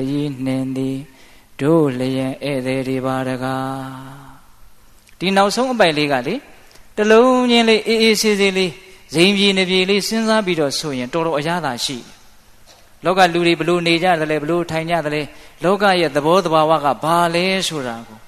yi nendi do liyan ede di badaga di nau song bai li ga li talong nyin li ee si si li zin pi ne pi li sin sa pi do so yin tor tor aya da shi loka lu ri blu ne ja dale blu thai nya dale loka ye thabo thbawa ka ba le soda ko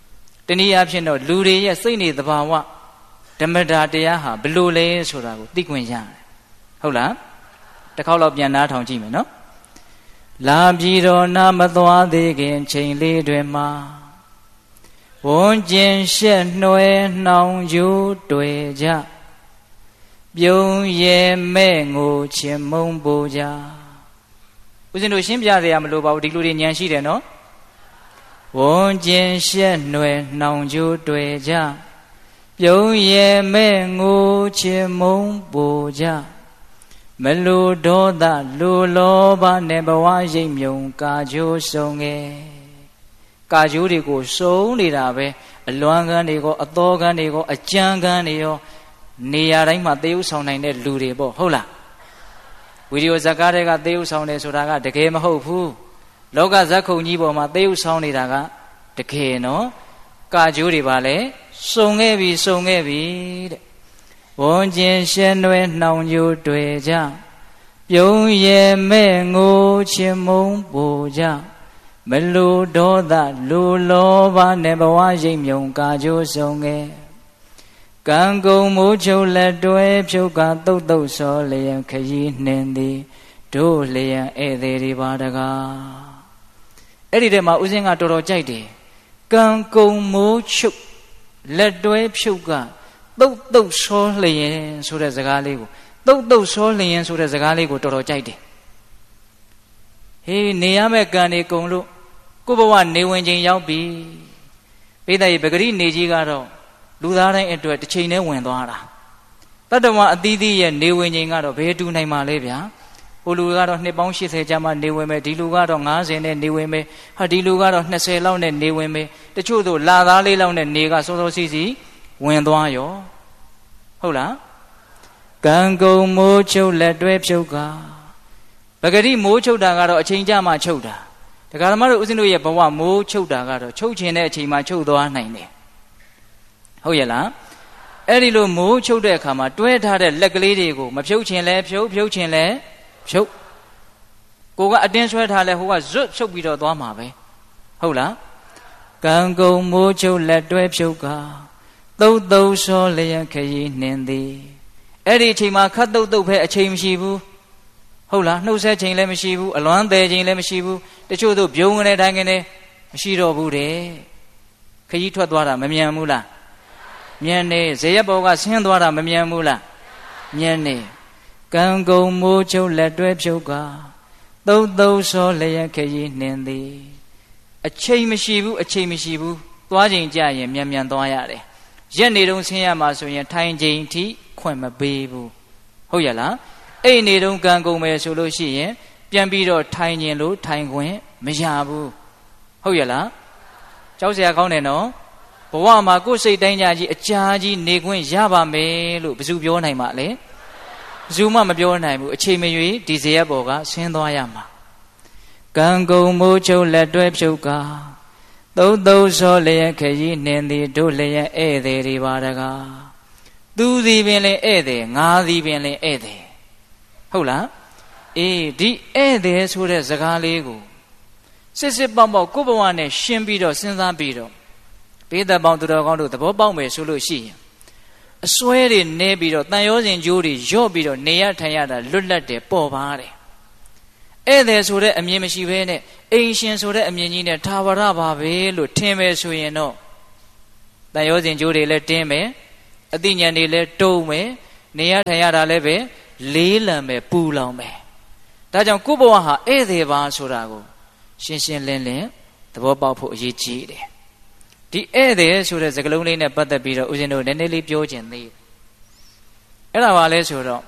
tani a phin do lu ri ye siat ne thbawa Dhammataတရားဟာဘလို့လဲဆိုတာကိုသိခွင့်ရတယ်ဟုတ်လားတစ်ခေါက်တော့ပြန်နားထောင်ကြည့်မယ်နော်လာပြည်တော်နာမသွားသေးခင်ချိန်လေးတွင်မှာဝန်းကျင်ရှက်နှွယ်နှောင်ကျိုးတွေ့ကြပြုံးရဲမဲ့ငိုချင်မုန်းပူကြဦးဇင်းတို့ရှင်းပြရမလို့ပါဘူးဒီလိုတွေဉာဏ်ရှိတယ်နော်ဝန်းကျင်ရှက်နှွယ်နှောင်ကျိုးတွေ့ကြပြုံးရဲမဲ့ငိုချင်မုန်းပူကြမလူဒေါသလူလောဘနဲ့ဘဝရိပ်မြုံကာကျိုးဆုံးငယ်ကာကျိုးတွေကိုစုံနေတာပဲအလွမ်းကန်းတွေကိုအသောကန်းတွေကိုအကြမ်းကန်းတွေရောနေရာတိုင်းမှာသေဥဆောင်နိုင်တဲ့လူတွေပေါ့ဟုတ်လားဝီဒီယိုဇာတ်ကားတွေကသေဥဆောင်တယ်ဆိုတာကတကယ်မဟုတ်ဘူးလောကဇာတ်ခုံကြီးပေါ်မှာသေဥဆောင်နေတာကတကယ်နော်ကာကျိုးတွေပါလေစုံခဲ့ပြီစုံခဲ့ပြီတဲ့ဝန်းကျင်ရှင်းတွဲနှောင်ကျိုးတွေ့ကြပြုံးရဲမဲ့ငိုချင်မုန်းပူကြမလူဒေါသလူလောဘနဲ့ဘဝရိပ်မြုံကာကျိုးဆုံးငယ်ကံကုန်မိုးချုပ်လက်တွဲဖြုတ်ကတုတ်တုတ်စောလျက်ခရီးနှင်သည်တို့လျက်ဧည့်သည်တွေပါတကားအဲ့ဒီတည်းမှာဦးဇင်းကတော်တော်ကြိုက်တယ်ကံကုန်မိုးချုပ်လက်တွဲဖြုတ်ကတုတ်တုတ်စောလျက်ဆိုတဲ့စကားလေးကိုတုတ်တုတ်စောလျက်ဆိုတဲ့စကားလေးကိုတော်တော်ကြိုက်တယ်ဟေးနေရမယ့်ကံတွေကုန်လို့ကိုယ့်ဘဝနေဝင်ချိန်ရောက်ပြီပိဋကရေပဂရိနေကြီးကတော့လူသားတိုင်းအတွက်တစ်ချိန်နဲ့ဝင်သွားတာတတ္တဝအသီးသီးရဲ့နေဝင်ချိန်ကတော့ဘယ်တူနိုင်မှာလဲဗျာဟိုလူကတော့နှစ်ပေါင်း80ကြာမှနေဝင်မယ်ဒီလူကတော့90နဲ့နေဝင်မယ်ဟာဒီလူကတော့20လောက်နဲ့နေဝင်မယ်တချို့ဆိုလာသားလေးလောက်နဲ့နေကစောစောစီးစီးဝင်သွားရောဟုတ်လားကံကုန်မိုးချုပ်လက်တွဲဖြုတ်ကပဂရိမိုးချုပ်တာကတော့အချိန်ကြာမှချုပ်တာဒကာသမားတို့ဦးဇင်းတို့ရဲ့ဘဝမိုးချုပ်တာကတော့ချုပ်ချင်တဲ့အချိန်မှချုပ်သွားနိုင်တယ်ဟုတ်ရဲ့လားအဲ့ဒီလိုမိုးချုပ်တဲ့အခါမှာတွဲထားတဲ့လက်ကလေးတွေကိုမဖြုတ်ချင်လဲဖြုတ်ဖြုတ်ချင်လဲဖြုတ်ကိုကအတင်းဆွဲထားလဲဟိုကဇွတ်ချုပ်ပြီးတော့သွားမှာပဲဟုတ်လားကံကုန်မိုးချုပ်လက်တွဲဖြုတ်ကသုတ်သုတ်စောလျက်ခရီးနှင်သည်အဲ့ဒီအချိန်မှာခတ်တုတ်တုတ်ပဲအချိန်မရှိဘူးဟုတ်လားနှုတ်ဆက်ချိန်လည်းမရှိဘူးအလွမ်းသေးချိန်လည်းမရှိဘူးတချို့တို့ပြုံးကနေတိုင်းကနေမရှိတော့ဘူးတဲ့ခရီးထွက်သွားတာမမြန်ဘူးလားမြန်နေဇေယျဘောကဆင်းသွားတာမမြန်ဘူးလားမြန်နေကံကုန်မိုးချုပ်လက်တွဲဖြုတ်ကသုတ်သုတ်စောလျက်ခရီးနှင်သည်အချိန်မရှိဘူးအချိန်မရှိဘူးသွားချိန်ကြရင်မြန်မြန်သွားရတယ်ရက်နေတုန်းဆင်းရမှာဆိုရင်ထိုင်ချိန်ထိခွင့်မပေးဘူးဟုတ်ရဲ့လားအဲ့နေတုန်းကံကုန်မယ်ဆိုလို့ရှိရင်ပြန်ပြီးတော့ထိုင်ခြင်းလို့ထိုင်ခွင့်မရဘူးဟုတ်ရဲ့လားကြောက်စရာကောင်းတယ်နော်ဘဝမှာကိုယ်စိတ်တိုင်းကြကြီးအကြာကြီးနေခွင့်ရပါမယ်လို့ဘယ်သူပြောနိုင်မှာလဲဘယ်သူမှမပြောနိုင်ဘူးအချိန်မရွေးဒီဇေယျဘောကဆင်းသွားရမှာကံကုန်မိုးချုပ်လက်တွဲဖြုတ်ကသုတ်သုတ်စောလျက်ခရီးနှင်သည်တို့လျက်ဧည့်သည်တွေပါတကားသူစီပင်လည်းဧည့်သည်ငါစီပင်လည်းဧည့်သည်ဟုတ်လားအေးဒီဧည့်သည်ဆိုတဲ့စကားလေးကိုစစ်စစ်ပေါက်ပေါက်ကိုယ့်ဘဝနဲ့ရှင်းပြီးတော့စဉ်းစားပြီးတော့ဘေးသက်ပေါင်းသူတော်ကောင်းတို့သဘောပေါက်မယ်ဆိုလို့ရှိရင်အစွဲတွေနဲပြီးတော့တန်ရောစဉ်ကြိုးတွေရော့ပြီးတော့နေရထိုင်ရတာလွတ်လပ်တယ်ပေါ်ပါတယ်ဧည့်သည်ဆိုတဲ့အမြင်မရှိဘဲနဲ့အိမ်ရှင်ဆိုတဲ့အမြင်ကြီးနဲ့သာဝရပါပဲလို့ထင်မယ်ဆိုရင်တော့တန်ရောစဉ်ကြိုးတွေလည်းတင်းမယ်အသိဉာဏ်တွေလည်းတုံးမယ်နေရထိုင်ရတာလည်းပဲလေးလံမယ်ပူလောင်မယ်ဒါကြောင့်ကိုယ့်ဘဝဟာဧည့်သည်ပါဆိုတာကိုရှင်းရှင်းလင်းလင်းသဘောပေါက်ဖို့အရေးကြီးတယ်ဒီဧည့်သည်ဆိုတဲ့စကားလုံးလေးနဲ့ပတ်သက်ပြီးတော့ဦးဇင်းတို့နည်းနည်းလေးပြောခြင်းသေးတယ်အဲ့ဒါပါလဲဆိုတော့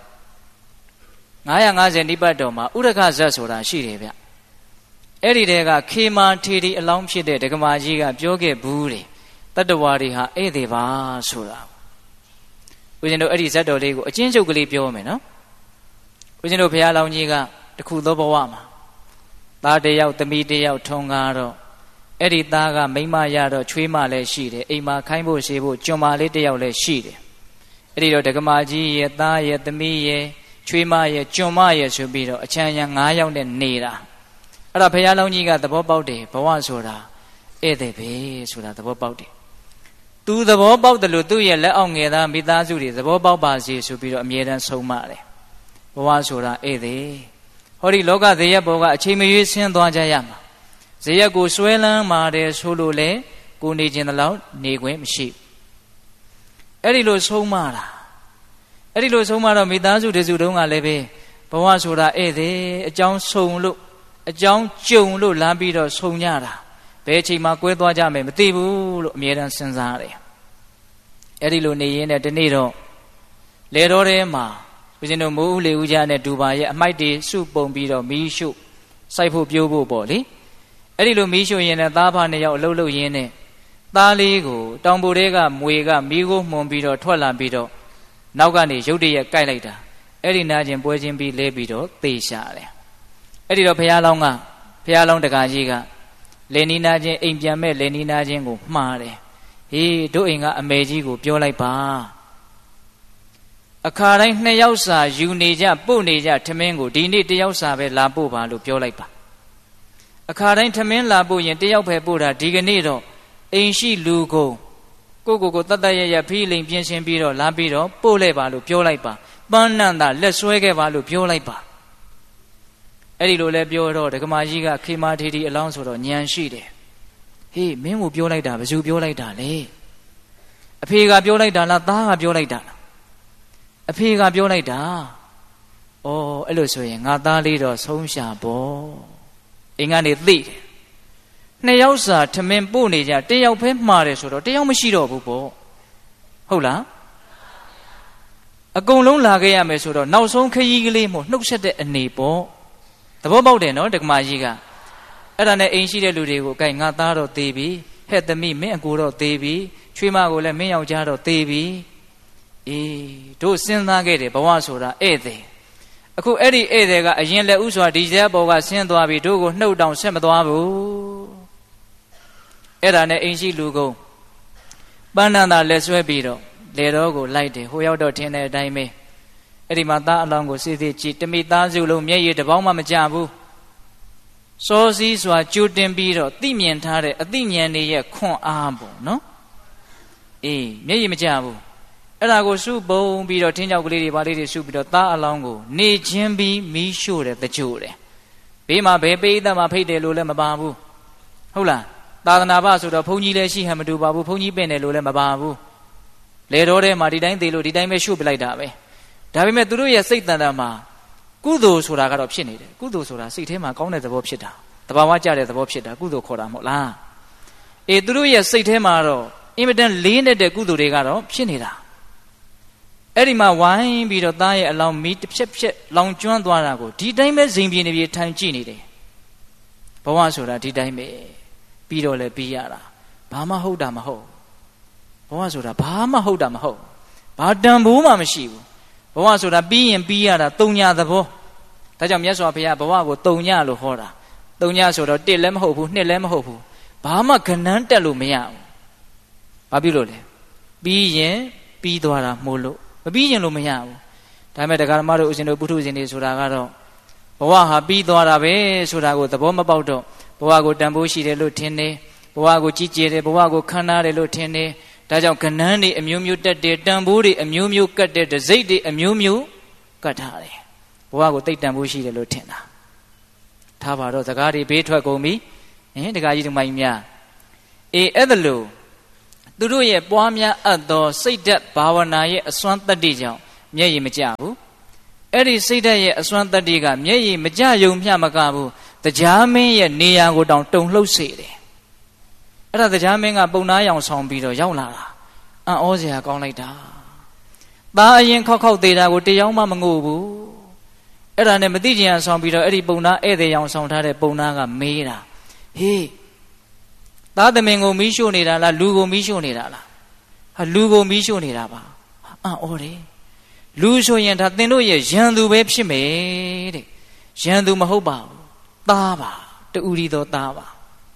950နိပတ်တော်မှာဥရခဇတ်ဆိုတာရှိတယ်ဗျအဲ့ဒီတည်းကခေမာထေရီအလောင်းဖြစ်တဲ့ဒကမာကြီးကပြောခဲ့ဘူးတယ်တတ္တဝါတွေဟာဧည့်သည်ပါဆိုတာဦးဇင်းတို့အဲ့ဒီဇတ်တော်လေးကိုအချင်းချုပ်ကလေးပြောမယ်နော်ဦးဇင်းတို့ဘုရားလောင်းကြီးကတခုသောဘဝမှာသားတယောက်သမီးတယောက်ထုံကားတော့အဲ့ဒီသားကမိန်းမရတော့ချွေးမလည်းရှိတယ်အိမ်မှာခိုင်းဖို့ရှိဖို့ကျွန်မလေးတယောက်လည်းရှိတယ်အဲ့ဒီတော့ဒကမာကြီးရဲ့သားရဲ့သမီးရဲ့ချွေးမရဲ့ကျွန်မရဲ့ဆိုပြီးတော့အချမ်းရံ9ယောက်နဲ့နေတာအဲ့ဒါဘုရားလောင်းကြီးကသဘောပေါက်တယ်ဘဝဆိုတာဧည့်သည်ပဲဆိုတာသဘောပေါက်တယ်သူသဘောပေါက်တယ်လို့သူ့ရဲ့လက်အောက်ငယ်သားမိသားစုတွေသဘောပေါက်ပါစေဆိုပြီးတော့အမြဲတမ်းဆုံးမတယ်ဘဝဆိုတာဧည့်သည်ဟောဒီလောကဇေယျဘောကအချိန်မရွေးဆင်းသွားကြရမှာဇေယျကိုဆွဲလန်းမာတယ်ဆိုလို့လေကိုနေခြင်းတလောက်နေခွင့်မရှိအဲ့ဒီလိုဆုံးမတာအဲ့ဒီလိုဆုံးမတော့မိသားစုတစုတုံးကလည်းပဲဘဝဆိုတာဧည့်သည်အကြောင်းဆုံလို့အကြောင်းကြုံလို့လမ်းပြီးတော့ဆုံကြတာဘယ်အချိန်မှကွဲသွားကြမယ်မသိဘူးလို့အမြဲတမ်းစဉ်းစားတယ်အဲ့ဒီလိုနေရင်းနဲ့ဒီနေ့တော့လေတော်ထဲမှာဦးဇင်းတို့မိုးဦးလေဦးကြနဲ့ဒူပါရဲ့အမိုက်တွေစုပုံပြီးတော့မီးရှို့စိုက်ဖို့ပြိုးဖို့ပေါ့လေအဲ့ဒီလိုမီးရှို့ရင်လည်းသားဖာနှစ်ယောက်အလုပ်လုပ်ရင်းနဲ့သားလေးကိုတောင်ပေါ်ထဲကမွေကမီးကိုမှုန်ပြီးတော့ထွက်လာပြီးတော့နောက်ကနေရုတ်တရက်ကြိုက်လိုက်တာအဲ့ဒီနာကျင်ပွဲချင်းပြီးလဲပြီးတော့သေရှာတယ်အဲ့ဒီတော့ဘုရားလောင်းတကာကြီးကလေနီနာချင်းအိမ်ပြန်မဲ့လေနီနာချင်းကိုမှားတယ်ဟေးတို့အိမ်ကအမေကြီးကိုပြောလိုက်ပါအခါတိုင်း2ယောက်စာယူနေကြပို့နေကြထမင်းကိုဒီနေ့1ယောက်စာပဲလာပို့ပါလို့ပြောလိုက်ပါအခါတိုင်းထမင်းလာပို့ရင်1ယောက်ပဲပို့တာဒီကနေ့တော့အိမ်ရှိလူကိုတတ်တတ်ရဖီးလိန်ပြင်းရှင်းပြီးတော့လာပြီးတော့ပို့လိုက်ပါလို့ပြောလိုက်ပါပန်းနန္တာလက်ဆွဲခဲ့ပါလို့ပြောလိုက်ပါအဲ့ဒီလိုလဲပြောတော့ဒကမာကြီးကခေမာထေတီအလောင်းဆိုတော့ညံရှိတယ်ဟေးမင်းကိုပြောလိုက်တာဘယ်သူပြောလိုက်တာလဲအဖေကပြောလိုက်တာလားသားကပြောလိုက်တာလားအဖေကပြောလိုက်တာဩအဲ့လိုဆိုရင်ငါသားလေးတော့ဆုံးရှာပေါ့အိမ်ကနေသိတယ်2ယောက်စာထမင်းပို့နေကြ1ယောက်ပဲမှားတယ်ဆိုတော့1ယောက်မရှိတော့ဘူးပေါ့ဟုတ်လားအကုန်လုံးလာခဲ့ရမယ်ဆိုတော့နောက်ဆုံးခရီးကလေးမို့နှုတ်ဆက်တဲ့အနေပေါ့သဘောပေါက်တယ်နော်ဒကမာကြီးကအဲ့ဒါနဲ့အိမ်ရှိတဲ့လူတွေကိုကိုင်ငါသားတော့သေးပြီဟဲ့သမီးမင်းအကိုတော့သေးပြီချွေးမကိုလည်းမင်းယောက်ျားတော့သေးပြီအေးတို့စဉ်းစားခဲ့တယ်ဘဝဆိုတာဧည့်သည်အခုအဲ့ဒီဧည့်သည်ကအရင်လက်ဥစွာဒီဇက်ဘောကဆင်းသွားပြီတို့ကိုနှုတ်တောင်ဆက်မသွားဘူးအဲ့ဒါနဲ့အိမ်ရှိလူကုန်ပန်းနန္တာလက်ဆွဲပြီးတော့လေတော်ကိုလိုက်တယ်ဟိုရောက်တော့ထင်းတဲ့အတိုင်းပဲအဲ့ဒီမှာသားအလောင်းကိုစစ်စစ်ကြည့်တမိသားစုလုံးမျက်ရည်တစ်ပေါင်းမှမကျဘူးစောစည်းစွာကြိုတင်ပြီးတော့သိမြင်ထားတဲ့အသိဉာဏ်တွေရဲ့ခွန်အားပေါ့နော်အေးမျက်ရည်မကျဘူးအဲ့ဒါကိုစုပုံပြီးတော့ထင်းကြောက်ကလေးတွေဘာလေးတွေစုပြီးတော့သားအလောင်းကိုနေချင်းပြီးမီးရှို့တယ်တကြိုတယ်ဘေးမှာဘယ်ပိဋကမှာဖိတ်တယ်လို့လည်းမပါဘူးဟုတ်လားသာသနာ့ဘဆိုတော့ဘုန်းကြီးလည်းရှိဟန်မတူပါဘူးဘုန်းကြီးပင့်တယ်လို့လည်းမပါဘူးလေတော်ထဲမှာဒီတိုင်းသေးလို့ဒီတိုင်းပဲရှို့ပလိုက်တာပဲဒါပေမဲ့သူတို့ရဲ့စိတ်တန်တာမှာကုသိုလ်ဆိုတာကတော့ဖြစ်နေတယ်ကုသိုလ်ဆိုတာစိတ်ထဲမှာကောင်းတဲ့သဘောဖြစ်တာတဘာဝကျတဲ့သဘောဖြစ်တာကုသိုလ်ခေါ်တာမဟုတ်လားအေးသူတို့ရဲ့စိတ်ထဲမှာတော့အင်မတန်လေးနေတဲ့ကုသိုလ်တွေကတော့ဖြစ်နေတာအဲ့ဒီမှာဝိုင်းပြီးတော့သားရဲ့အလောင်းမီးတစ်ဖြက်ဖြက်လောင်ကျွမ်းသွားတာကိုဒီတိုင်းပဲဇိမ်ပြေနေပြေထိုင်ကြည့်နေတယ်ဘဝဆိုတာဒီတိုင်းပဲပြီးတော့လည်းပြီးရတာဘာမှဟုတ်တာမဟုတ်ဘဝဆိုတာဘာမှဟုတ်တာမဟုတ်ဘာတန်ဖိုးမှမရှိဘူးဘဝဆိုတာပြီးရင်ပြီးရတာတုံညာသဘောဒါကြောင့်မြတ်စွာဘုရားဘဝကိုတုံညာလို့ဟောတာတုံညာဆိုတော့1လည်းမဟုတ်ဘူး2လည်းမဟုတ်ဘူးဘာမှကဏ္ဍတက်လို့မရဘူးဘာဖြစ်လို့လဲပြီးရင်ပြီးသွားတာမို့လို့မပြီးရင်လို့မရဘူးဒါပေမဲ့တရားဓမ္မတို့ဥစဉ်တို့ပုထုဇဉ်တွေဆိုတာကတော့ဘဝဟာပြီးသွားတာပဲဆိုတာကိုသဘောမပေါက်တော့ဘဝကိုတန်ဖိုးရှိတယ်လို့ထင်တယ်ဘဝကိုကြီးကျယ်တယ်ဘဝကိုခမ်းနားတယ်လို့ထင်တယ်ဒါကြောင့်ကဏ္ဍတွေအမျိုးမျိုးတက်တယ်တန်ဖိုးတွေအမျိုးမျိုးကတ်တယ်တစိမ့်တွေအမျိုးမျိုးကတ်ထားတယ်ဘဝကိုတိတ်တန်ဖိုးရှိတယ်လို့ထင်တာထားပါတော့စကားတွေဘေးထွက်ကုန်ပြီတကားကြီးတို့မိုင်းများအေးအဲ့ဒါလို့သူတို့ရဲ့ပွားများအပ်သောစိတ်ဓာတ်ဘာဝနာရဲ့အစွမ်းတတ္တိကြောင့်မျက်ရည်မကျဘူးအဲ့ဒီစိတ်ဓာတ်ရဲ့အစွမ်းတတ္တိကမျက်ရည်မကျယုံမျှမကဘူးတရားမင်းရဲ့နေရာကိုတောင်တုန်လှုပ်စေတယ်အဲ့ဒါတရားမင်းကပုံနာရောင်ဆောင်ပြီးတော့ရောက်လာတာအံ့ဩစရာကောင်းလိုက်တာသားအရင်ခောက်သေးတာကိုတရားမှမငို့ဘူးအဲ့ဒါနဲ့မသိချင်အောင်ဆောင်ပြီးတော့အဲ့ဒီပုံနာဧည့်သည်ရောင်ဆောင်ထားတဲ့ပုံနာကမေးတာဟေးသားသမင်ကိုမီးရှို့နေတာလားလူကိုမီးရှို့နေတာလားဟာလူကိုမီးရှို့နေတာပါအံ့ဩတယ်လူဆိုရင်ဒါသင်တို့ရဲ့ရန်သူပဲဖြစ်မယ်တဲ့ရန်သူမဟုတ်ပါဘူးသားပါတူရီတော်သားပါ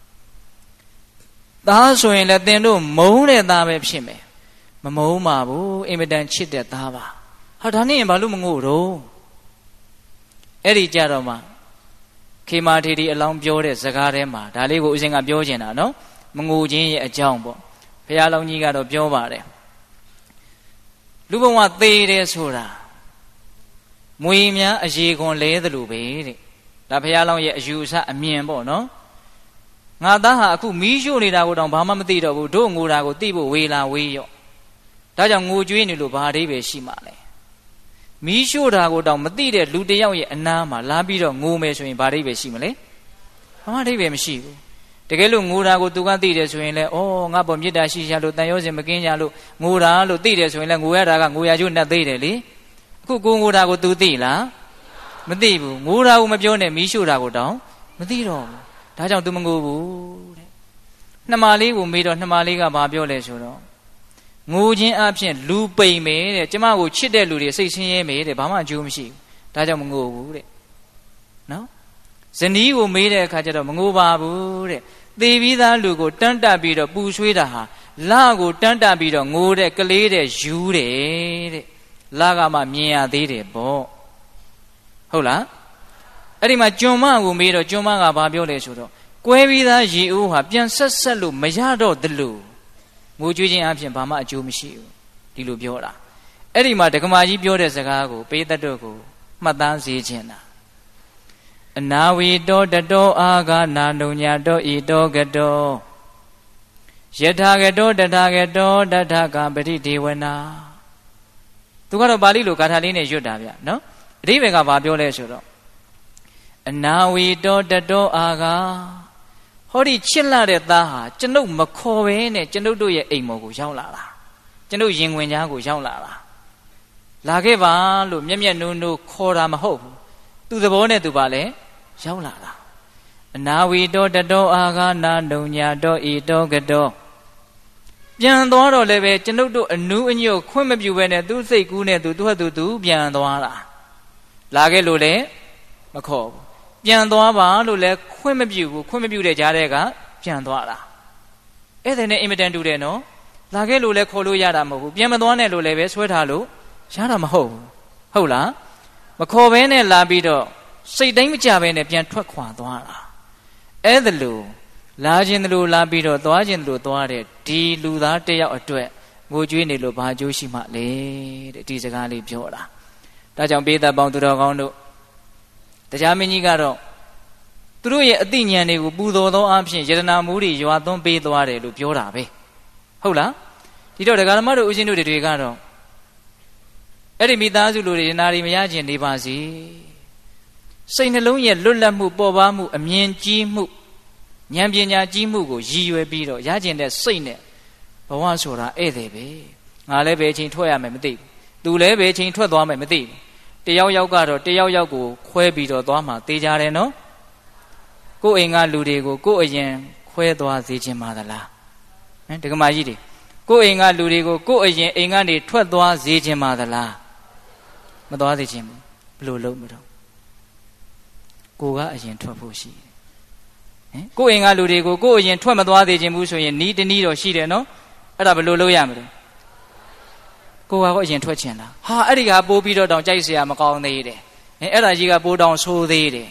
သားဆိုရင်လည်းတင်တို့မုန်းတဲ့သားပဲဖြစ်မယ်မမုန်းပါဘူးအင်မတန်ချစ်တဲ့သားပါဟာဒါနဲ့ရင်ဘာလို့မငို့တော့အဲ့ဒီကြတော့မှခေမာထေတီအလောင်းပြောတဲ့စကားထဲမှာဒါလေးကိုဦးဇင်းကပြောချင်တာနော်မငိုခြင်းရဲ့အကြောင်းပေါ့ဘုရားလောင်းကြီးကတော့ပြောပါတယ်လူဘဝသေးတယ်ဆိုတာမွေများအရေခွန်လဲသလိုပဲတဲ့ဒါဘုရားလောင်းရဲ့အယူအဆအမြင်ပေါ့နော်ငါသားဟာအခုမီးရှို့နေတာကိုတောင်ဘာမှမသိတော့ဘူးတို့ငိုတာကိုသိဖို့ဝေးလာဝေးရော့ဒါကြောင့်ငိုကြွေးနေလို့ဘာအဓိပ္ပာယ်ရှိမှလဲမီးရှို့တာကိုတောင်မသိတဲ့လူတယောက်ရဲ့အနားမှာလာပြီးတော့ငိုမယ်ဆိုရင်ဘာအဓိပ္ပာယ်ရှိမလဲဘာမှအဓိပ္ပာယ်မရှိဘူးတကယ်လို့ငိုတာကိုသူကသိတယ်ဆိုရင်လည်းဩငါပေါ်မေတ္တာရှိရလို့တန်ရောစင်မကင်းကြလို့ငိုတာလို့သိတယ်ဆိုရင်လည်းငိုရတာကငိုရကျိုးနဲ့သိတယ်လေအခုကိုငိုတာကိုသူသိလားမသိဘူးငိုတာကိုမပြောနဲ့မီးရှို့တာကိုတောင်မသိတော့ဘူးဒါကြောင့်သူမငိုဘူးတဲ့နှမလေးကိုမေးတော့နှမလေးကဘာပြောလဲဆိုတော့ငိုခြင်းအပြင်လူပိန်မယ်တဲ့ကျမကိုချစ်တဲ့လူတွေစိတ်ဆင်းရဲမယ်တဲ့ဘာမှအကျိုးမရှိဘူးဒါကြောင့်မငိုဘူးတဲ့နော်ဇနီးကိုမေးတဲ့အခါကျတော့မငိုပါဘူးတဲ့သေပြီးသားလူကိုတန်းတက်ပြီးတော့ပူဆွေးတာဟာလကိုတန်းတက်ပြီးတော့ငိုတဲ့ကလေးတဲ့ယူတယ်တဲ့လကမှမြင်ရသေးတယ်ပေါ့ဟုတ်လားအဲ့ဒီမှာကျွန်မကိုမေးတော့ကျွန်မကဘာပြောလဲဆိုတော့ကွဲပြီးသားရေအိုးဟာပြန်ဆက်လို့မရတော့သလိုငိုကြွေးခြင်းအပြင်ဘာမှအကျိုးမရှိဘူးဒီလိုပြောတာအဲ့ဒီမှာဒကမာကြီးပြောတဲ့စကားကိုပေးတတ်တော့ကိုမှတ်သားစေခြင်းတာအနာဝီတောတတောအာဂနာနုညာတောဤတောကတောယထာကတောတထာကတောတထကပရိဒေဝနာသူကတော့ပါဠိလိုဂါထာလေးနဲ့ရွတ်တာဗျနော်အဓိပ္ပာယ်ကဘာပြောလဲဆိုတော့အနာဝီတောတတောအာဂဟောဒီချစ်လာတဲ့သားဟာကျွန်ုပ်မခေါ်ဘဲနဲ့ကျွန်ုပ်တို့ရဲ့အိမ်မော်ကိုရောက်လာတာကျွန်ုပ်ရင်ဝင်ကြားကိုရောက်လာတာလာခဲ့ပါလို့မျက်မျက်နှုံနှုံခေါ်တာမဟုတ်ဘူးသူသဘောနဲ့သူပါလဲရောက်လာတာအနာဝီတောတတောအာဂနာနုညာတောဤတောကတောပြန်သွားတော့လည်းပဲကျွန်ုပ်တို့အနူးအညွတ်ခွင့်မပြုဘဲနဲ့သူ့စိတ်ကူးနဲ့သူ့ဟတ်သူပြန်သွားတာလာခဲ့လို့လည်းမခေါ်ဘူးပြန်သွားပါလို့လည်းခွင့်မပြုဘူးခွင့်မပြုတဲ့ကြားတဲ့ကပြန်သွားတာအဲ့ဒါနဲ့အင်မတန်တူတယ်နော်လာခဲ့လို့လည်းခေါ်လို့ရတာမဟုတ်ဘူးပြန်မသွားနဲ့လို့လည်းပဲဆွဲထားလို့ရတာမဟုတ်ဘူးဟုတ်လားမခေါ်ဘဲနဲ့လာပြီးတော့စိတ်တိုင်းမကြဘဲနဲ့ပြန်ထွက်ခွာသွားတာအဲ့ဒါလို့လာခြင်းတို့လာပြီးတော့သွားခြင်းတို့သွားတဲ့ဒီလူသားတယောက်အတွက်ငိုကြွေးနေလို့ဘာအကျိုးရှိမှလဲတဲ့ဒီစကားလေးပြောတာဒါကြောင့်ပေးသက်ပေါင်းသူတော်ကောင်းတို့တရားမင်းကြီးကတော့သူတို့ရဲ့အသိဉာဏ်တွေကိုပူဇော်သောအဖြစ်ယတနာမူတွေရွာသွန်းပေးသွားတယ်လို့ပြောတာပဲဟုတ်လားဒီတော့ဒကာဓမ္မတို့ဦးဇင်းတို့တွေကတော့အဲ့ဒီမိသားစုလူတွေနာရီမရခြင်းနေပါစေစိတ်နှလုံးရဲ့လွတ်လပ်မှုပေါ်ပါမှုအမြင်ကြီးမှုဉာဏ်ပညာကြီးမှုကိုရည်ရွယ်ပြီးတော့ရကျင်တဲ့စိတ်နဲ့ဘဝဆိုတာဧည့်သည်ပဲငါလည်းပဲအချိန်ထွက်ရမယ်မသိဘူးသူလည်းပဲအချိန်ထွက်သွားမယ်မသိဘူးတယောက်ယောက်ကတော့တယောက်ယောက်ကိုခွဲပြီးတော့သွားမှတေးကြတယ်နော်ကိုယ်အိမ်ကလူတွေကိုကိုယ်အရင်ခွဲသွားစေခြင်းပါသလားဟမ်ဒကမာကြီးတွေကိုယ်အိမ်ကလူတွေကိုကိုယ်အရင်အိမ်ကနေထွက်သွားစေခြင်းပါသလားမသွားစေခြင်းဘူးဘယ်လိုလုပ်မလို့ကိုကအရင်ထွက်ဖို့ရှိတယ်ဟင်ကိုယ်အိမ်ကလူတွေကိုကိုယ်အရင်ထွက်မသွားစေခြင်းဘူးဆိုရင်နီးတနည်းတော့ရှိတယ်နော်အဲ့ဒါဘယ်လိုလုပ်ရမလဲကိုကတော့အရင်ထွက်ချင်လားဟာအဲ့ဒီကပိုးပြီးတော့တောင်ကြိုက်เสียမကောင်းသေးတယ်အဲ့ဒါကြီးကပိုးတောင်ဆိုးသေးတယ်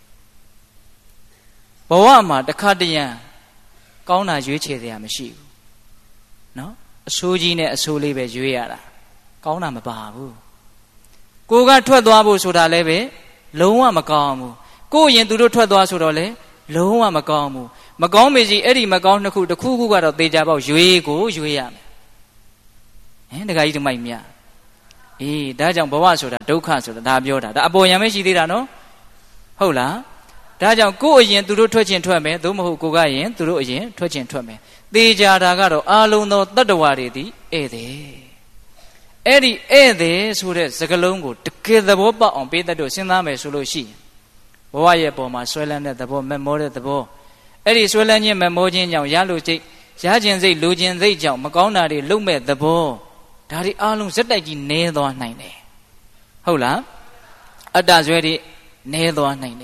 ဘဝမှာတစ်ခါတည်းရန်ကောင်းတာရွေးချယ်เสียမရှိဘူးနော်အဆိုးကြီးနဲ့အဆိုးလေးပဲရွေးရတာကောင်းတာမပါဘူးကိုကထွက်သွားဖို့ဆိုတာလည်းပဲလုံးဝမကောင်းဘူးကိုအရင်သူတို့ထွက်သွားဆိုတော့လည်းလုံးဝမကောင်းဘူးမကောင်းမေစီအဲ့ဒီမကောင်းတစ်ခုကတော့သေချာပေါက်ရွေးကိုရွေးရမယ်တခါကြီးတမိုက်မြအေးဒါကြောင့်ဘဝဆိုတာဒုက္ခဆိုတာဒါပြောတာဒါအပေါ်ယံပဲရှိသေးတာနော်ဟုတ်လားဒါကြောင့်ကိုယ်အရင်သူတို့ထွက်ခြင်းထွက်မယ်သို့မဟုတ်ကိုကရင်သူတို့အရင်ထွက်ခြင်းထွက်မယ်သေချာတာကတော့အာလုံးသောတတ္တဝါတွေသည်ဧည့်သည်အဲ့ဒီဧည့်သည်ဆိုတဲ့စကားလုံးကိုတကယ်သဘောပေါက်အောင်ပေးတတ်လို့စဉ်းစားမယ်ဆိုလို့ရှိရင်ဘဝရဲ့ပေါ်မှာဆွဲလန်းတဲ့သဘောမက်မောတဲ့သဘောအဲ့ဒီဆွဲလန်းခြင်းမက်မောခြင်းကြောင့်ရလို့စိတ်ရခြင်းစိတ်လိုခြင်းစိတ်ကြောင့်မကောင်းတာတွေလုံမဲ့သဘောဒါတွေအားလုံးဇက်တိုက်ကြီးနည်းသွားနိုင်တယ်ဟုတ်လားအတ္တဇွဲတွေနည်းသွားနိုင်တယ်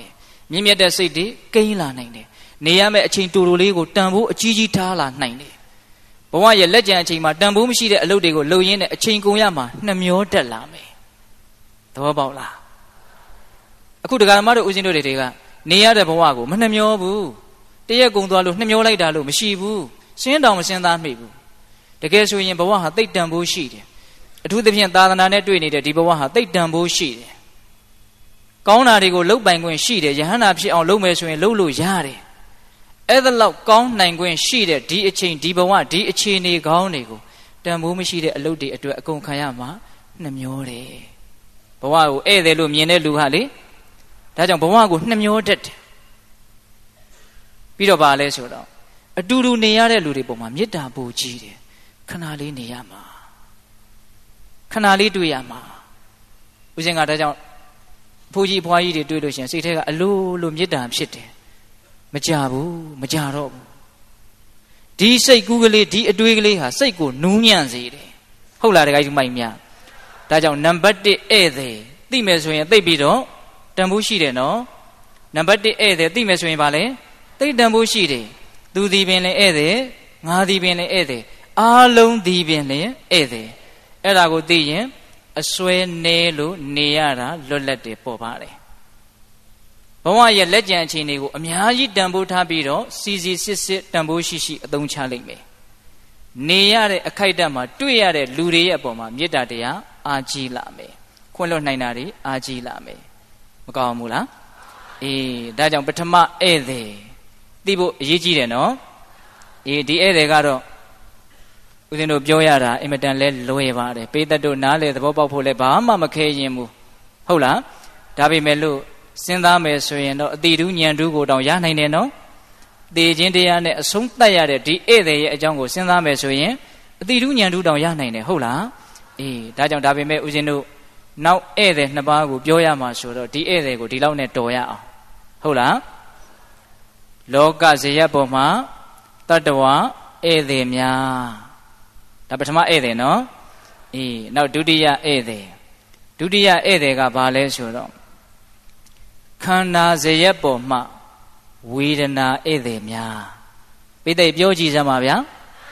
မြင့်မြတ်တဲ့စိတ်တွေကိန်းလာနိုင်တယ်နေရမယ့်အချိန်တူတူလေးကိုတန်ဖိုးအကြီးကြီးထားလာနိုင်တယ်ဘဝရဲ့လက်ကျန်အချိန်မှာတန်ဖိုးမရှိတဲ့အလုပ်တွေကိုလုပ်ရင်းနဲ့အချိန်ကုန်ရမှာနှမျောတက်လာမယ်သဘောပေါက်လားအခုတရားဓမ္မတို့ဦးဇင်းတို့တွေကနေရတဲ့ဘဝကိုမနှမျောဘူးတရက်ကုန်သွားလို့နှမျောလိုက်တာလို့မရှိဘူးစဉ်းတောင်မစဉ်းစားမိဘူးတကယ်ဆိုရင်ဘဝဟာသိပ်တန်ဖိုးရှိတယ်အထူးသဖြင့်သာသနာနဲ့တွေ့နေတဲ့ဒီဘဝဟာသိပ်တန်ဖိုးရှိတယ်ကောင်းတာတွေကိုလှုပ်ပိုင်ခွင့်ရှိတယ်ယဟန္တာဖြစ်အောင်လုပ်မယ်ဆိုရင်လုပ်လို့ရတယ်အဲ့ဒါလောက်ကောင်းနိုင်ခွင့်ရှိတဲ့ဒီအချိန်ဒီဘဝဒီအခြေအနေကောင်းတွေကိုတန်ဖိုးမရှိတဲ့အလုပ်တွေအတွက်အကုန်ခံရမှာနှမျောတယ်ဘဝကိုဧည့်သည်လို့မြင်တဲ့လူဟာလေဒါကြောင့်ဘဝကိုနှမျောတတ်တယ်ပြီးတော့ဗာလဲဆိုတော့အတူတူနေရတဲ့လူတွေပုံမှာမေတ္တာပို့ကြီးတယ်ခဏလေးနေရမှာခဏလေးတွေ့ရမှာဦးဇင်းကဒါကြောင့်ဖိုးကြီးဖွားကြီးတွေတွေ့လို့ရှိရင်စိတ်ထဲကအလိုလိုမေတ္တာဖြစ်တယ်မကြဘူးမကြတော့ဘူးဒီစိတ်ကူးကလေးဒီအတွေးကလေးဟာစိတ်ကိုနူးညံ့စေတယ်ဟုတ်လားတခါကြီးမိုက်များဒါကြောင့်နံပါတ်1ဧည့်သည်သိမယ်ဆိုရင်သိပြီးတော့တန်ဖိုးရှိတယ်နော်နံပါတ်1ဧည့်သည်သိမယ်ဆိုရင်ဗာလဲသိတန်ဖိုးရှိတယ်သူဒီပင်လည်းဧည့်သည်ငါဒီပင်လည်းဧည့်သည်အားလုံးဒီပင်လည်းဧည့်သည်အဲ့ဒါကိုသိရင်အစွဲနဲလို့နေရတာလွတ်လပ်တယ်ပေါ်ပါတယ်ဘဝရဲ့လက်ကျန်အခြေအနေကိုအများကြီးတန်ဖိုးထားပြီးတော့စီစီစစ်စစ်တန်ဖိုးရှိရှိအသုံးချလိုက်မယ်နေရတဲ့အခိုက်အတန့်မှာတွေ့ရတဲ့လူတွေရဲ့အပေါ်မှာမေတ္တာတရားအာကြီးလာမယ်ခွင့်လွှတ်နိုင်တာတွေအာကြီးလာမယ်မကောင်းဘူးလားအေးဒါကြောင့်ပထမဧည့်သည်သိဖို့အရေးကြီးတယ်နော်အေးဒီဧည့်သည်ကတော့ဦးဇင်းတို့ပြောရတာအင်မတန်လဲလွယ်ပါတယ်ပေးသက်တို့နားလေသဘောပေါက်ဖို့လဲဘာမှမခဲရင်ဘူးဟုတ်လားဒါပေမဲ့လို့စဉ်းစားမယ်ဆိုရင်တော့အတိတူးညံတူးကိုတောင်ရနိုင်တယ်နော်သေခြင်းတရားနဲ့အဆုံးသတ်ရတဲ့ဒီဧည့်သည်ရဲ့အကြောင်းကိုစဉ်းစားမယ်ဆိုရင်အတိတူးညံတူးတောင်ရနိုင်တယ်ဟုတ်လားအေးဒါကြောင့်ဒါပေမဲ့ဦးဇင်းတို့နောက်ဧည့်သည်နှစ်ပါးကိုပြောရမှာဆိုတော့ဒီဧည့်သည်ကိုဒီလောက်နဲ့တော်ရအောင်ဟုတ်လားလောကဇေယျပေါ်မှာတတ္တဝါဧည့်သည်များဒါပထမဧည့်သည်နော်အေးနောက်ဒုတိယဧည့်သည်ဧည့်သည်ကဘာလဲဆိုတော့ခန္ဓာဇေယျပေါ်မှာဝေဒနာဧည့်သည်များပိဋိပြောကြည့်စမ်းပါဗျာ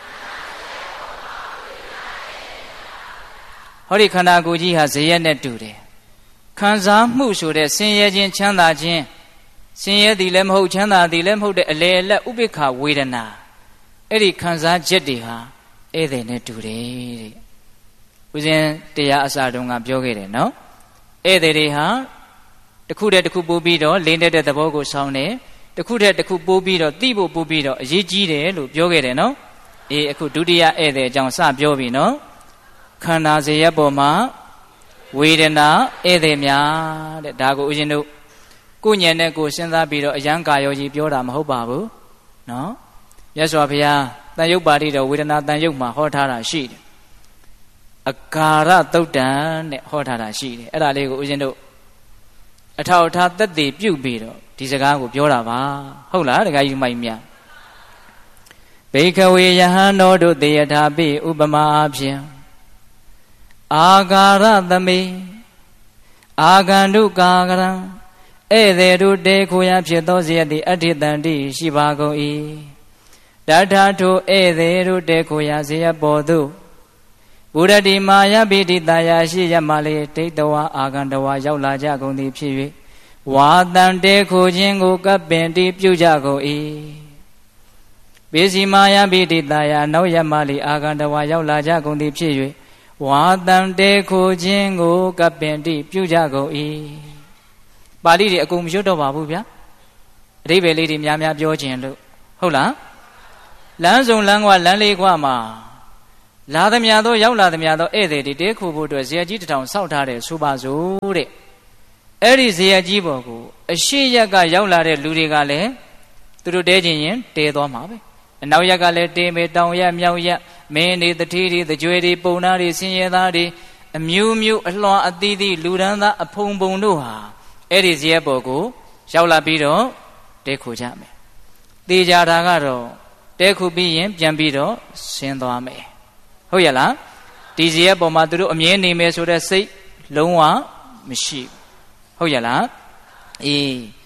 ဟောဒီခန္ဓာကိုယ်ကြီးဟာဇေယျနဲ့တူတယ်ခံစားမှုဆိုတဲ့ဆင်းရဲခြင်းချမ်းသာခြင်းဆင်းရဲသည်လည်းမဟုတ်ချမ်းသာသည်လည်းမဟုတ်တဲ့အလယ်အလတ်ဥပိ္ပခဝေဒနာအဲ့ဒီခံစားချက်တွေဟာဧည့်သည်နဲ့တူတယ်တဲ့ဦးဇင်းတရားအစတုန်းကပြောခဲ့တယ်နော်ဧည့်သည်တွေဟာတစ်ခုတည်းတစ်ခုပို့ပြီးတော့လင်းတဲ့သဘောကိုဆောင်းတယ်တစ်ခုတည်းတစ်ခုပို့ပြီးတော့သိဖို့ပို့ပြီးတော့အရေးကြီးတယ်လို့ပြောခဲ့တယ်နော်အေးအခုဒုတိယဧည့်သည်အကြောင်းစပြောပြီနော်ခန္ဓာဇေယျပေါ်မှာဝေဒနာဧည့်သည်များတဲ့ဒါကိုဦးဇင်းတို့ကိုဉာဏ်နဲ့ကိုစဉ်းစားပြီးတော့အယံကာယောကြီးပြောတာမဟုတ်ပါဘူးနော်မြတ်စွာဘုရားတန်ရုပ်ပါဠိတော်ဝေဒနာတန်ရုပ်မှာဟောထားတာရှိတယ်အကာရသုတ်တံတဲ့ဟောထားတာရှိတယ်အဲ့ဒါလေးကိုဦးဇင်းတို့အထောက်အထားသက်သေပြုပြီးတော့ဒီစကားကိုပြောတာပါဟုတ်လားတခါကြီးမိုက်မြဘေခဝေယဟန်တော်တို့တေယထာပိဥပမာအဖြင့်အာကာရသမေအာဂန္တုကာကရံဧည့်သည်တို့တေခိုရာဖြစ်သောဇေယတိအဋ္ဌိတန္တိရှိပါကုန်၏တထာထိုဧည့်သည်တို့တေခိုရာဇေယပေါ်သို့ဘုရတိမာယပိတိတာယာရှိရမလေးဒိဋ္ဌဝါအာဂန္တဝါရောက်လာကြကုန်သည်ဖြစ်၍ဝါတန်တေခိုခြင်းကိုကပ်ပင်တိပြုကြကုန်၏ပေစီမာယပိတိတာယာနောက်ရမလေးအာဂန္တဝါရောက်လာကြကုန်သည်ဖြစ်၍ဝါတန်တေခိုခြင်းကိုကပ်ပင်တိပြုကြကုန်၏ပါဠိတွေအကုန်မရွတ်တော့ပါဘူးဗျာအဓိပ္ပာယ်လေးတွေများများပြောခြင်းလို့ဟုတ်လားလမ်းစုံလမ်းကွာလမ်းလေးကွာမှာလာသမျှသောရောက်လာသမျှသောဧည့်သည်တွေတဲခိုဖို့အတွက်ဇေယျကြီးတစ်ထောင်ဆောက်ထားတယ်ဆိုပါစို့တဲ့အဲ့ဒီဇေယျကြီးပေါ်ကိုအရှိရက်ကရောက်လာတဲ့လူတွေကလည်းသူတို့တဲခြင်းရင်တဲသွားမှာပဲအနောက်ရက်ကလည်းတဲမယ်တောင်ရက်မြောက်ရက်မင်းတွေတတိတွေတကြွေတွေပုံနာတွေဆင်းရဲသားတွေအမျိုးမျိုးအလွှာအသီးသီးလူဒန်းသားအဖုံဖုံတို့ဟာအဲ့ဒီဇေယျပေါ်ကိုရောက်လာပြီးတော့တဲခိုကြမယ်တေကြတာကတော့တဲခိုပြီးရင်ပြန်ပြီးတော့ဆင်းသွားမယ်ဟုတ်ရဲ့လားဒီဇေယျပေါ်မှာသူတို့အမြဲနေမယ်ဆိုတဲ့စိတ်လုံးဝမရှိဟုတ်ရဲ့လားအေး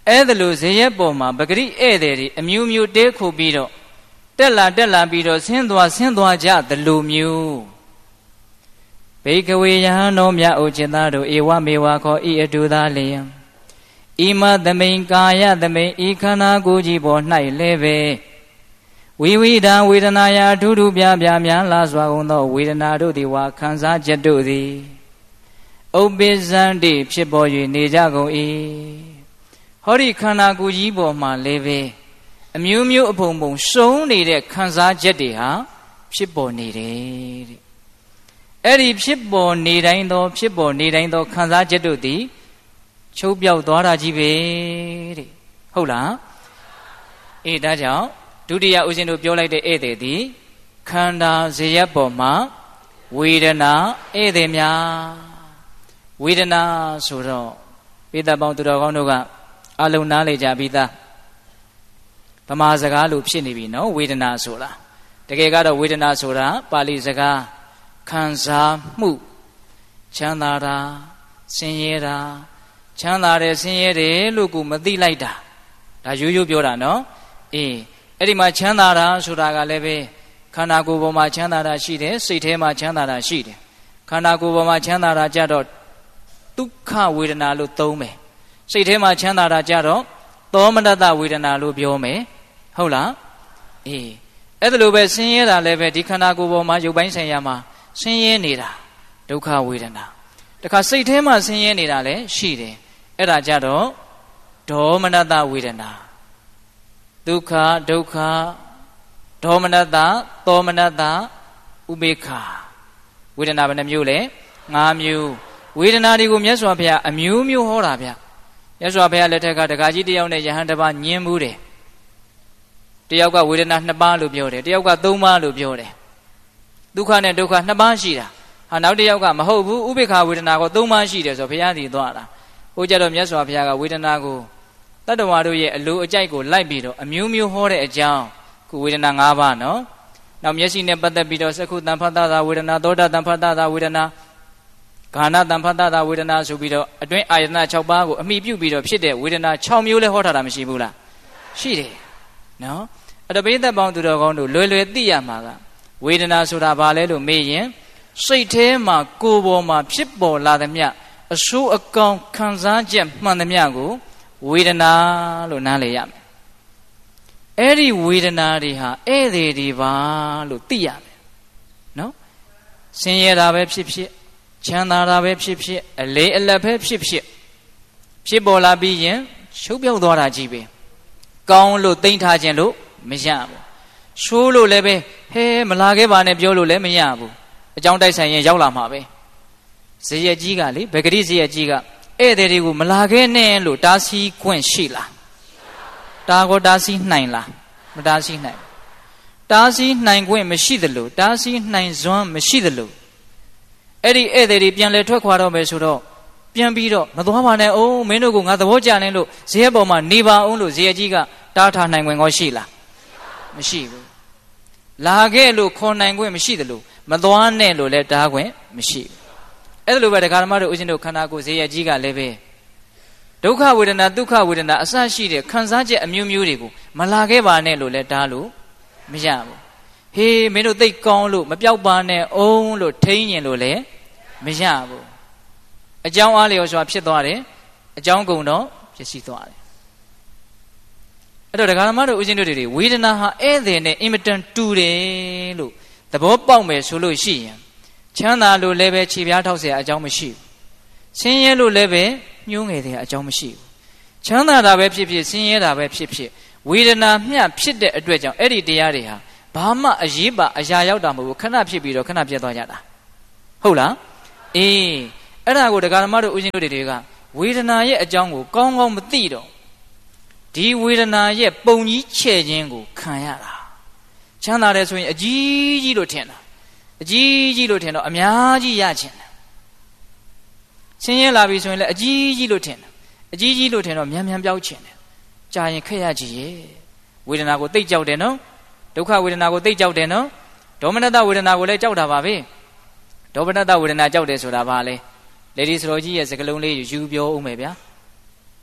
အဲ့ဒါလို့ဇေယျပေါ်မှာပဂရိဧည့်သည်တွေအမျိုးမျိုးတဲခုပြီးတော့တက်လာပြီးတော့ဆင်းသွားကြသလိုမျိုးဘေကဝေယဟန်တော်မြတ်အိုจิตသားတို့ဧဝမေဝခောဤအတူသာလျင်ဤမသမိန်ကာယသမိန်ဤခန္ဓာကိုယ်ကြီးပေါ်၌လည်းပဲဝိဝိဒံဝေဒနာယအထူးထူးပြများလာစွာကုန်သောဝေဒနာတို့သည်ဝါခံစားချက်တို့သည်ဥပ္ပဇံတိဖြစ်ပေါ်၍နေကြကုန်၏ဟောဒီခန္ဓာကိုယ်ကြီးပေါ်မှာလည်းပဲအမျိုးမျိုးအဖုံဖုံစုံနေတဲ့ခံစားချက်တွေဟာဖြစ်ပေါ်နေတယ်တဲ့အဲ့ဒီဖြစ်ပေါ်နေတိုင်းသောခံစားချက်တို့သည်ချုပ်ပြောက်သွားတာကြီးပဲတဲ့ဟုတ်လားအေးဒါကြောင့်ဒုတိယဦးဇင်းတို့ပြောလိုက်တဲ့ဧည့်သည်သည်ခန္ဓာဇေယျပေါ်မှာဝေဒနာဧည့်သည်များဝေဒနာဆိုတော့ပိဿပေါင်းသူတော်ကောင်းတို့ကအလုံးနားလေကြပြီးသားဗမာစကားလို့ဖြစ်နေပြီနော်ဝေဒနာဆိုတာတကယ်ကတော့ဝေဒနာဆိုတာပါဠိစကားခံစားမှုချမ်းသာတာဆင်းရဲတာချမ်းသာတယ်ဆင်းရဲတယ်လို့ကိုမသိလိုက်တာဒါရိုးရိုးပြောတာနော်အေးအဲ့ဒီမှာချမ်းသာတာဆိုတာကလည်းပဲခန္ဓာကိုယ်ပေါ်မှာချမ်းသာတာရှိတယ်စိတ်ထဲမှာချမ်းသာတာရှိတယ်ခန္ဓာကိုယ်ပေါ်မှာချမ်းသာတာကြတော့ဒုက္ခဝေဒနာလို့သုံးမယ်စိတ်ထဲမှာချမ်းသာတာကြတော့သောမနတဝေဒနာလို့ပြောမယ်ဟုတ်လားအေးအဲ့ဒါလိုပဲဆင်းရဲတာလည်းပဲဒီခန္ဓာကိုယ်ပေါ်မှာရုပ်ပိုင်းဆိုင်ရာမှာဆင်းရဲနေတာဒုက္ခဝေဒနာတခါစိတ်ထဲမှာဆင်းရဲနေတာလည်းရှိတယ်အဲ့ဒါကြတော့ဒေါမနတဝေဒနာဒုက္ခဒေါမနတသောမနတဥပေက္ခဝေဒနာဘယ်နှမျိုးလဲ5မျိုးဝေဒနာတွေကိုမြတ်စွာဘုရားအမျိုးမျိုးဟောတာဗျမြတ်စွာဘုရားလက်ထက်ကဒကာကြီးတယောက်နဲ့ယဟန်တစ်ပါးညင်းမှုတယ်တယောက်ကဝေဒနာ2ပါးလို့ပြောတယ်တယောက်က3ပါးလို့ပြောတယ်ဒုက္ခနဲ့ဒုက္ခ2ပါးရှိတာဟာနောက်တစ်ယောက်ကမဟုတ်ဘူးဥပေက္ခဝေဒနာကို3ပါးရှိတယ်ဆိုဘုရားတည်သွားတာဟိုကြတော့မြတ်စွာဘုရားကဝေဒနာကိုတတ္တဝါတို့ရဲ့အလိုအကြိုက်ကိုလိုက်ပြီးတော့အမျိုးမျိုးဟောတဲ့အကြောင်းခုဝေဒနာ5ပါးနော်နောက်မျက်စိနဲ့ပတ်သက်ပြီးတော့သက္ခုတံဖတ်တာဝေဒနာသောတာတံဖတ်တာဝေဒနာဂါနတံဖတ်တာဝေဒနာဆိုပြီးတော့အတွင်းအာယတနာ6ပါးကိုအမိပြုပြီးတော့ဖြစ်တဲ့ဝေဒနာ6မျိုးလဲဟောထားတာမရှိဘူးလားရှိတယ်နော်အတပိသက်ပေါင်းသူတော်ကောင်းတို့လွယ်လွယ်သိရမှာကဝေဒနာဆိုတာဘာလဲလို့မေးရင်စိတ်ထဲမှာကိုယ်ပေါ်မှာဖြစ်ပေါ်လာသမျှအဆိုးအကောင်းခံစားချက်မှန်သမျှကိုဝေဒနာလို့နားလည်ရမယ်အဲ့ဒီဝေဒနာတွေဟာဧည့်သည်တွေပါလို့သိရမယ်နော်ဆင်းရဲတာပဲဖြစ်ဖြစ်ချမ်းသာတာပဲဖြစ်ဖြစ်အလေအလတ်ပဲဖြစ်ပေါ်လာပြီးရင်ချုပ်ပြောက်သွားတာကြီးပဲကောင်းလို့သိမ့်ထားခြင်းလို့မရဘူးဆိုးလို့လည်းပဲဟဲမလာခဲ့ပါနဲ့ပြောလို့လည်းမရဘူးအကြောင်းတိုက်ဆိုင်ရင်ရောက်လာမှာပဲဇေယျကြီးကလေဗဂရိဇေယျကြီးကဧည့်သည်တွေကိုမလာခဲ့နဲ့လို့တားဆီးခွင့်ရှိလားတားကိုတားဆီးနိုင်လားမတားဆီးနိုင်တားဆီးနိုင်ခွင့်မရှိသလိုတားဆီးနိုင်စွမ်းမရှိသလိုအဲ့ဒီဧည့်သည်တွေပြန်လဲထွက်ခွာတော့မယ်ဆိုတော့ပြန်ပြီးတော့မသွားပါနဲ့အောင်မင်းတို့ကငါသဘောကျနေလို့ဇေယျပေါ်မှာနေပါအောင်လို့ဇေယျကြီးကတားထားနိုင်ခွင့်ကောရှိလားမရှိဘူးလာခဲ့လို့ခေါ်နိုင်ခွင့်မရှိသလိုမသွားနဲ့လို့လည်းတားခွင့်မရှိဘူးအဲ့လိုပဲဒကာဓမ္မတို့ဦးဇင်းတို့ခန္ဓာကိုယ်ဇေယျကြီးကလည်းပဲဒုက္ခဝေဒနာဒုက္ခဝေဒနာအစရှိတဲ့ခံစားချက်အမျိုးမျိုးတွေကိုမလာခဲ့ပါနဲ့လို့လည်းတားလို့မရဘူးဟေးမင်းတို့သိကောင်းလို့မပြောက်ပါနဲ့အောင်လို့ထိန်းရင်လို့လည်းမရဘူးအကြောင်းအားလျော်စွာဖြစ်သွားတယ်အကြောင်းကုန်တော့ဖြစ်စီသွားတယ်အဲ့တော့ဒကာဓမ္မတို့ဦးဇင်းတို့တွေဝေဒနာဟာဧည့်သည်နဲ့အင်မတန်တူတယ်လို့သဘောပေါက်မယ်ဆိုလို့ရှိရင်ချမ်းသာလို့လည်းပဲခြေပြားထောက်เสียအကြောင်းမရှိဘူးဆင်းရဲလို့လည်းပဲညှိုးငယ်တဲ့အကြောင်းမရှိဘူးချမ်းသာတာပဲဖြစ်ဖြစ်ဆင်းရဲတာပဲဖြစ်ဖြစ်ဝေဒနာမျှဖြစ်တဲ့အတွက်ကြောင့်အဲ့ဒီတရားတွေဟာဘာမှအရေးပါအရာရောက်တာမဟုတ်ဘူးခဏဖြစ်ပြီးတော့ခဏပြတ်သွားကြတာဟုတ်လားအေးအဲ့ဒါကိုဒကာဓမ္မတို့ဦးဇင်းတို့တွေကဝေဒနာရဲ့အကြောင်းကိုကောင်းကောင်းမသိတော့ဒီဝေဒနာရဲ့ပုံကြီးချဲ့ခြင်းကိုခံရတာချမ်းသာတယ်ဆိုရင်အကြီးကြီးလို့ထင်တာအကြီးကြီးလို့ထင်တော့အများကြီးရချင်တယ်ဆင်းရဲလာပြီဆိုရင်လည်းအကြီးကြီးလို့ထင်တယ်အကြီးကြီးလို့ထင်တော့မြန်မြန်ပြောက်ချင်တယ်ကြာရင်ခက်ရကြည်ရဲ့ဝေဒနာကိုသိကြောက်တယ်နော်ဒုက္ခဝေဒနာကိုသိကြောက်တယ်နော်ဒေါမနတဝေဒနာကိုလည်းကြောက်တာပါပဲဒေါမနတဝေဒနာကြောက်တယ်ဆိုတာဘာလဲလေဒီစတော်ကြီးရဲ့စကလုံးလေးယူပြောဦးမယ်ဗျာအ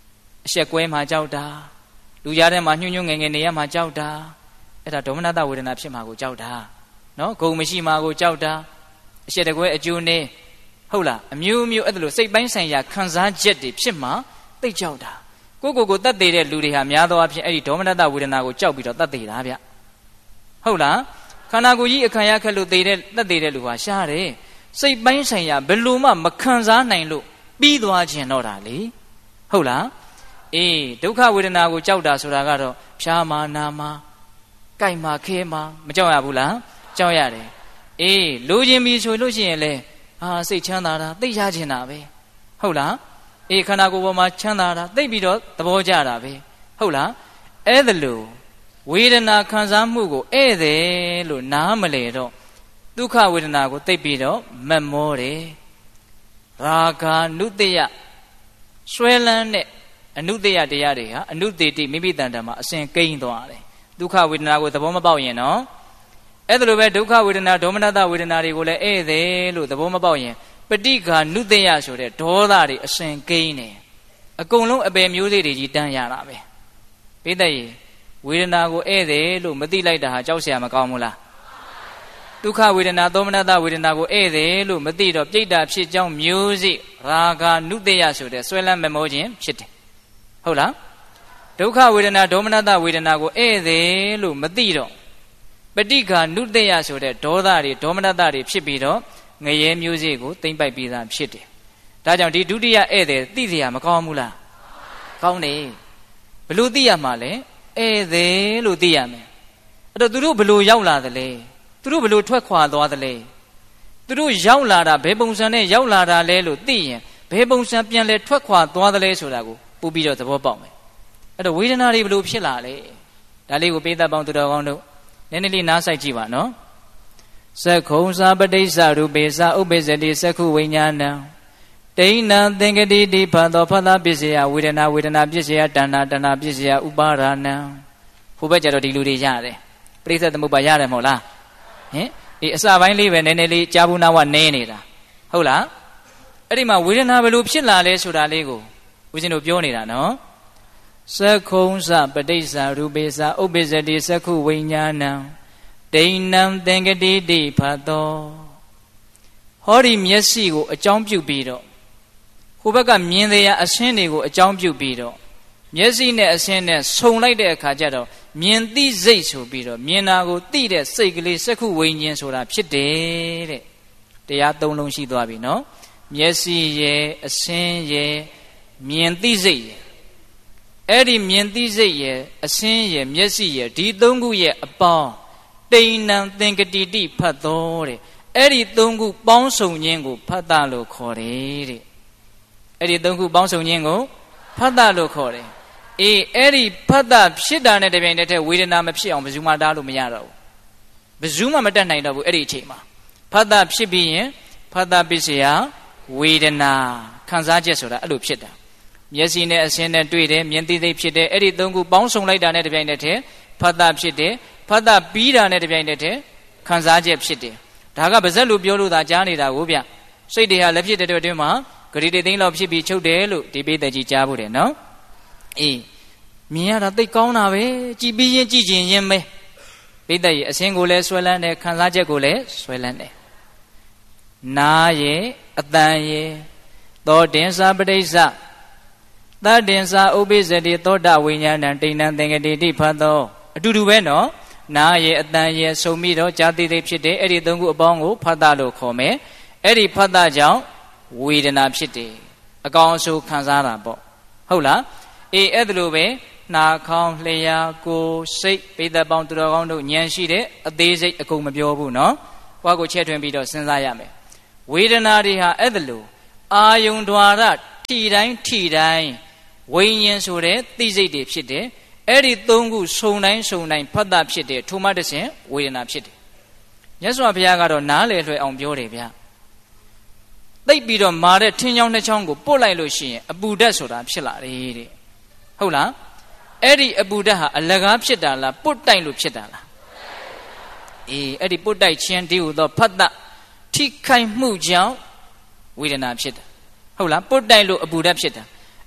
အရှက်ကွဲမှာကြောက်တာလူကြားထဲမှာညှို့ညွန့်ငယ်ငယ်နေရမှာကြောက်တာအဲ့ဒါဒေါမနတဝေဒနာဖြစ်မှာကိုကြောက်တာနော်ဂုံမရှိမှာကိုကြောက်တာအရှက်တကွဲအကျိုးနေဟုတ်လားအမျိုးမျိုးအဲ့ဒါလိုစိတ်ပိုင်းဆိုင်ရာခံစားချက်တွေဖြစ်မှာသိကြောက်တာကိုတတ်သေးတဲ့လူတွေဟာများသောအားဖြင့်အဲ့ဒီဒေါမနတဝေဒနာကိုကြောက်ပြီးတော့တတ်သေးတာဗျဟုတ်လားခန္ဓာကိုယ်ကြီးအခါရခက်လို့တတ်သေးတဲ့လူဟာရှားတယ်စိတ်ပိုင်းဆိုင်ရာဘယ်လိုမှမခံစားနိုင်လို့ပြီးသွားခြင်းတော့တာလေဟုတ်လားအေးဒုက္ခဝေဒနာကိုကြောက်တာဆိုတာကတော့ဖြာမာနာမာကြိုက်မှာခဲမှာမကြောက်ရဘူးလားကြောက်ရတယ်အေးလိုချင်ပြီဆိုလို့ရှိရင်လေစိတ်ချမ်းသာတာသိရချင်တာပဲဟုတ်လားအေးခန္ဓာကိုယ်ပေါ်မှာချမ်းသာတာသိပြီးတော့သဘောကျတာပဲဟုတ်လားအဲ့ဒါလို့ဝေဒနာခံစားမှုကိုဧည့်သည်လို့နားမလဲတော့ဒုက္ခဝေဒနာကိုသိပြီးတော့မက်မောတယ်ရာဂာနုတ္တယဆွဲလန်းတဲ့အနုတ္တယတရားတွေဟာအနုတေတိမိမိတန်တမှာအစဉ်ကိန်းသွားတယ်ဒုက္ခဝေဒနာကိုသဘောမပေါက်ရင်နော်အဲ့ဒါလိုပဲဒုက္ခဝေဒနာဒေါမနတဝေဒနာတွေကိုလည်းဧည့်သည်လို့သဘောမပေါက်ရင်ပဋိက္ခာနုတ္တယဆိုတဲ့ဒေါသတွေအစဉ်ကိန်းနေအကုန်လုံးအပယ်မျိုးစေ့တွေကြီးတန်းရတာပဲပိဋကရေဝေဒနာကိုဧည့်သည်လို့မသိလိုက်တာဟာကြောက်เสียမကောင်းဘူးလားဒုက္ခဝေဒနာဒေါမနတဝေဒနာကိုဧည့်သည်လို့မသိတော့ပြိတ္တာဖြစ်ကြောင်းမျိုးစေ့ရာဂာနုတ္တယဆိုတဲ့ဆွဲလန်းမမောခြင်းဖြစ်တယ်ဟုတ်လားဒုက္ခဝေဒနာဒေါမနတဝေဒနာကိုဧည့်သည်လို့မသိတော့ပဋိက္ခာနုတ္တယဆိုတဲ့ဒေါသတွေဒေါမနတတွေဖြစ်ပြီးတော့ငရဲမျိုးစေ့ကိုသိမ့်ပိုက်ပြီးသားဖြစ်တယ်ဒါကြောင့်ဒီဒုတိယဧည့်သည်သိเสียမကောင်းဘူးလားကောင်းတယ်ဘလို့သိရမှာလဲဧည့်သည်လို့သိရမယ်အဲ့တော့သူတို့ဘလို့ရောက်လာသလဲသူတို့ဘလို့ထွက်ခွာသွားသလဲသူတို့ရောက်လာတာဘယ်ပုံစံနဲ့ရောက်လာတာလဲလို့သိရင်ဘယ်ပုံစံပြန်လဲထွက်ခွာသွားသလဲဆိုတာကိုပို့ပြီးတော့သဘောပေါက်မယ်အဲ့တော့ဝေဒနာတွေဘလို့ဖြစ်လာလဲဒါလေးကိုပိဿပေါင်းသူတော်ကောင်းတို့နည်းနည်းလေးနားဆိုင်ကြည့်ပါနော်သက္ခုံစာပဋိစ္စရူပေစာဥပ္ပစ္စတိသက္ခုဝိညာဏံဒိဋ္ဌံသင်္ကတိတိဖတ်သောဖတ်တာပစ္စယဝေဒနာပစ္စယတဏ္ဍပစ္စယဥပါဒာဏံဟိုဘက်ကျတော့ဒီလူတွေရတယ်ပရိစ္ဆေသမုပ္ပါရတယ်မဟုတ်လားဟင်ဒီအစပိုင်းလေးပဲနည်းနည်းလေးကြာဘူးနာဝနဲနေတာဟုတ်လားအဲ့ဒီမှာဝေဒနာဘယ်လိုဖြစ်လာလဲဆိုတာလေးကိုဦးဇင်းတို့ပြောနေတာနော်သက္ခုံစပဋိစ္စရူပေစဥပ္ပစ္စတိသက္ခုဝိညာဏံဒိဋ္ဌံသင်္ကတိတိဖတ်သောဟောဒီမျက်စိကိုအကြောင်းပြုပြီးတော့ဟိုဘက်ကမြင်တဲ့အအရှင်းတွေကိုအကြောင်းပြုပြီးတော့မျက်စိနဲ့အရှင်းနဲ့ဆုံလိုက်တဲ့အခါကျတော့မြင်သိစိတ်ဆိုပြီးတော့မြင်တာကိုသိတဲ့စိတ်ကလေးသက္ခုဝိညာဉ်ဆိုတာဖြစ်တယ်တဲ့တရားသုံးလုံးရှိသွားပြီနော်မျက်စိရဲ့အရှင်းရဲ့မြင်သိစိတ်ရဲ့အဲ့ဒီမြင်သိစိတ်ရဲ့အရှင်းရဲ့မျက်စိရဲ့ဒီသုံးခုရဲ့အပေါင်းတိဏ္ဏသင်္ကတိတိဖတ်တော်တဲ့အဲ့ဒီသုံးခုပေါင်းစုံခြင်းကိုဖတ်တာလို့ခေါ်တယ်တဲ့အဲ့ဒီသုံးခုပေါင်းစုံခြင်းကိုဖတ်တာလို့ခေါ်တယ်အေးအဲ့ဒီဖတ်တာဖြစ်တာနဲ့တပြိုင်တည်းဝေဒနာမဖြစ်အောင်ဘယ်သူမှတားလို့မရတော့ဘူးဘယ်သူမှမတတ်နိုင်တော့ဘူးအဲ့ဒီအချိန်မှာဖတ်တာဖြစ်ပြီးရင်ဖတ်တာပစ္စယဝေဒနာခံစားချက်ဆိုတာအဲ့လိုဖြစ်တာမျက်စိနဲ့အရှင်းနဲ့တွေ့တယ်မြင်သိသိဖြစ်တယ်အဲ့ဒီသုံးခုပေါင်းစုံလိုက်တာနဲ့တပြိုင်တည်းဖတ်တာဖြစ်တယ်ဖတ်တာပြီးတာနဲ့တပြိုင်တည်းခံစားချက်ဖြစ်တယ်ဒါကပါဇက်လို့ပြောလို့သာကြားနေတာကိုဗျစိတ်တွေဟာလည်းဖြစ်တဲ့အတွင်းမှာဂရိတေသိန်းလောက်ဖြစ်ပြီးချုပ်တယ်လို့ဒီပိဿကြီးကြားဖို့တယ်နော်အေးမြင်ရတာသိကောင်းတာပဲကြည်ပြီးရင်ကြည်ကျင်ရင်ပဲပိဿရဲ့အရှင်းကိုလည်းဆွဲလန်းတယ်ခံစားချက်ကိုလည်းဆွဲလန်းတယ်နာရဲ့အတန်ရဲ့သောတင်္စာပဋိစ္စသတ္တင်္စာဥပ္ပိစ္စတိသောတာဝိညာဏံတိဏ္ဏသင်္ကတိတိဖတ်သောအတူတူပဲနော်နာရဲ့အတန်ရဲ့ဆုံပြီးတော့ဇာတိသိဖြစ်တယ်အဲ့ဒီသုံးခုအပေါင်းကိုဖတ်တာလို့ခေါ်မယ်အဲ့ဒီဖတ်တာကြောင့်ဝေဒနာဖြစ်တယ်အကောင်အဆိုးခံစားတာပေါ့ဟုတ်လားအေးအဲ့ဒါလိုပဲနှာခေါင်းလျှာကိုယ်စိတ်ပိဿပေါင်းသူတော်ကောင်းတို့ဉာဏ်ရှိတဲ့အသေးစိတ်အကုန်မပြောဘူးနော်ဟောကိုချဲ့ထွင်ပြီးတော့စဉ်းစားရမယ်ဝေဒနာတွေဟာအဲ့ဒါလိုအာယုံ द्वार ထိတိုင်းဝိညာဉ်ဆိုတဲ့သိစိတ်တွေဖြစ်တယ်အဲ့ဒီသုံးခုစုံတိုင်းဖတ်တာဖြစ်တယ်ထိုမှတဆင့်ဝေဒနာဖြစ်တယ်မြတ်စွာဘုရားကတော့နားလေလွှဲအောင်ပြောတယ်ဗျသိပ်ပြီးတော့မာတဲ့ထင်းချောင်းနှစ်ချောင်းကိုပုတ်လိုက်လို့ရှိရင်အပူဓာတ်ဆိုတာဖြစ်လာတယ်တဲ့ဟုတ်လားအဲ့ဒီအပူဓာတ်ဟာအလကားဖြစ်တာလားပုတ်တိုက်လို့ဖြစ်တာလားအေးအဲ့ဒီပုတ်တိုက်ခြင်းဒီဟုသောဖတ်တာထိခိုက်မှုကြောင့်ဝေဒနာဖြစ်တာဟုတ်လားပုတ်တိုက်လို့အပူဓာတ်ဖြစ်တာ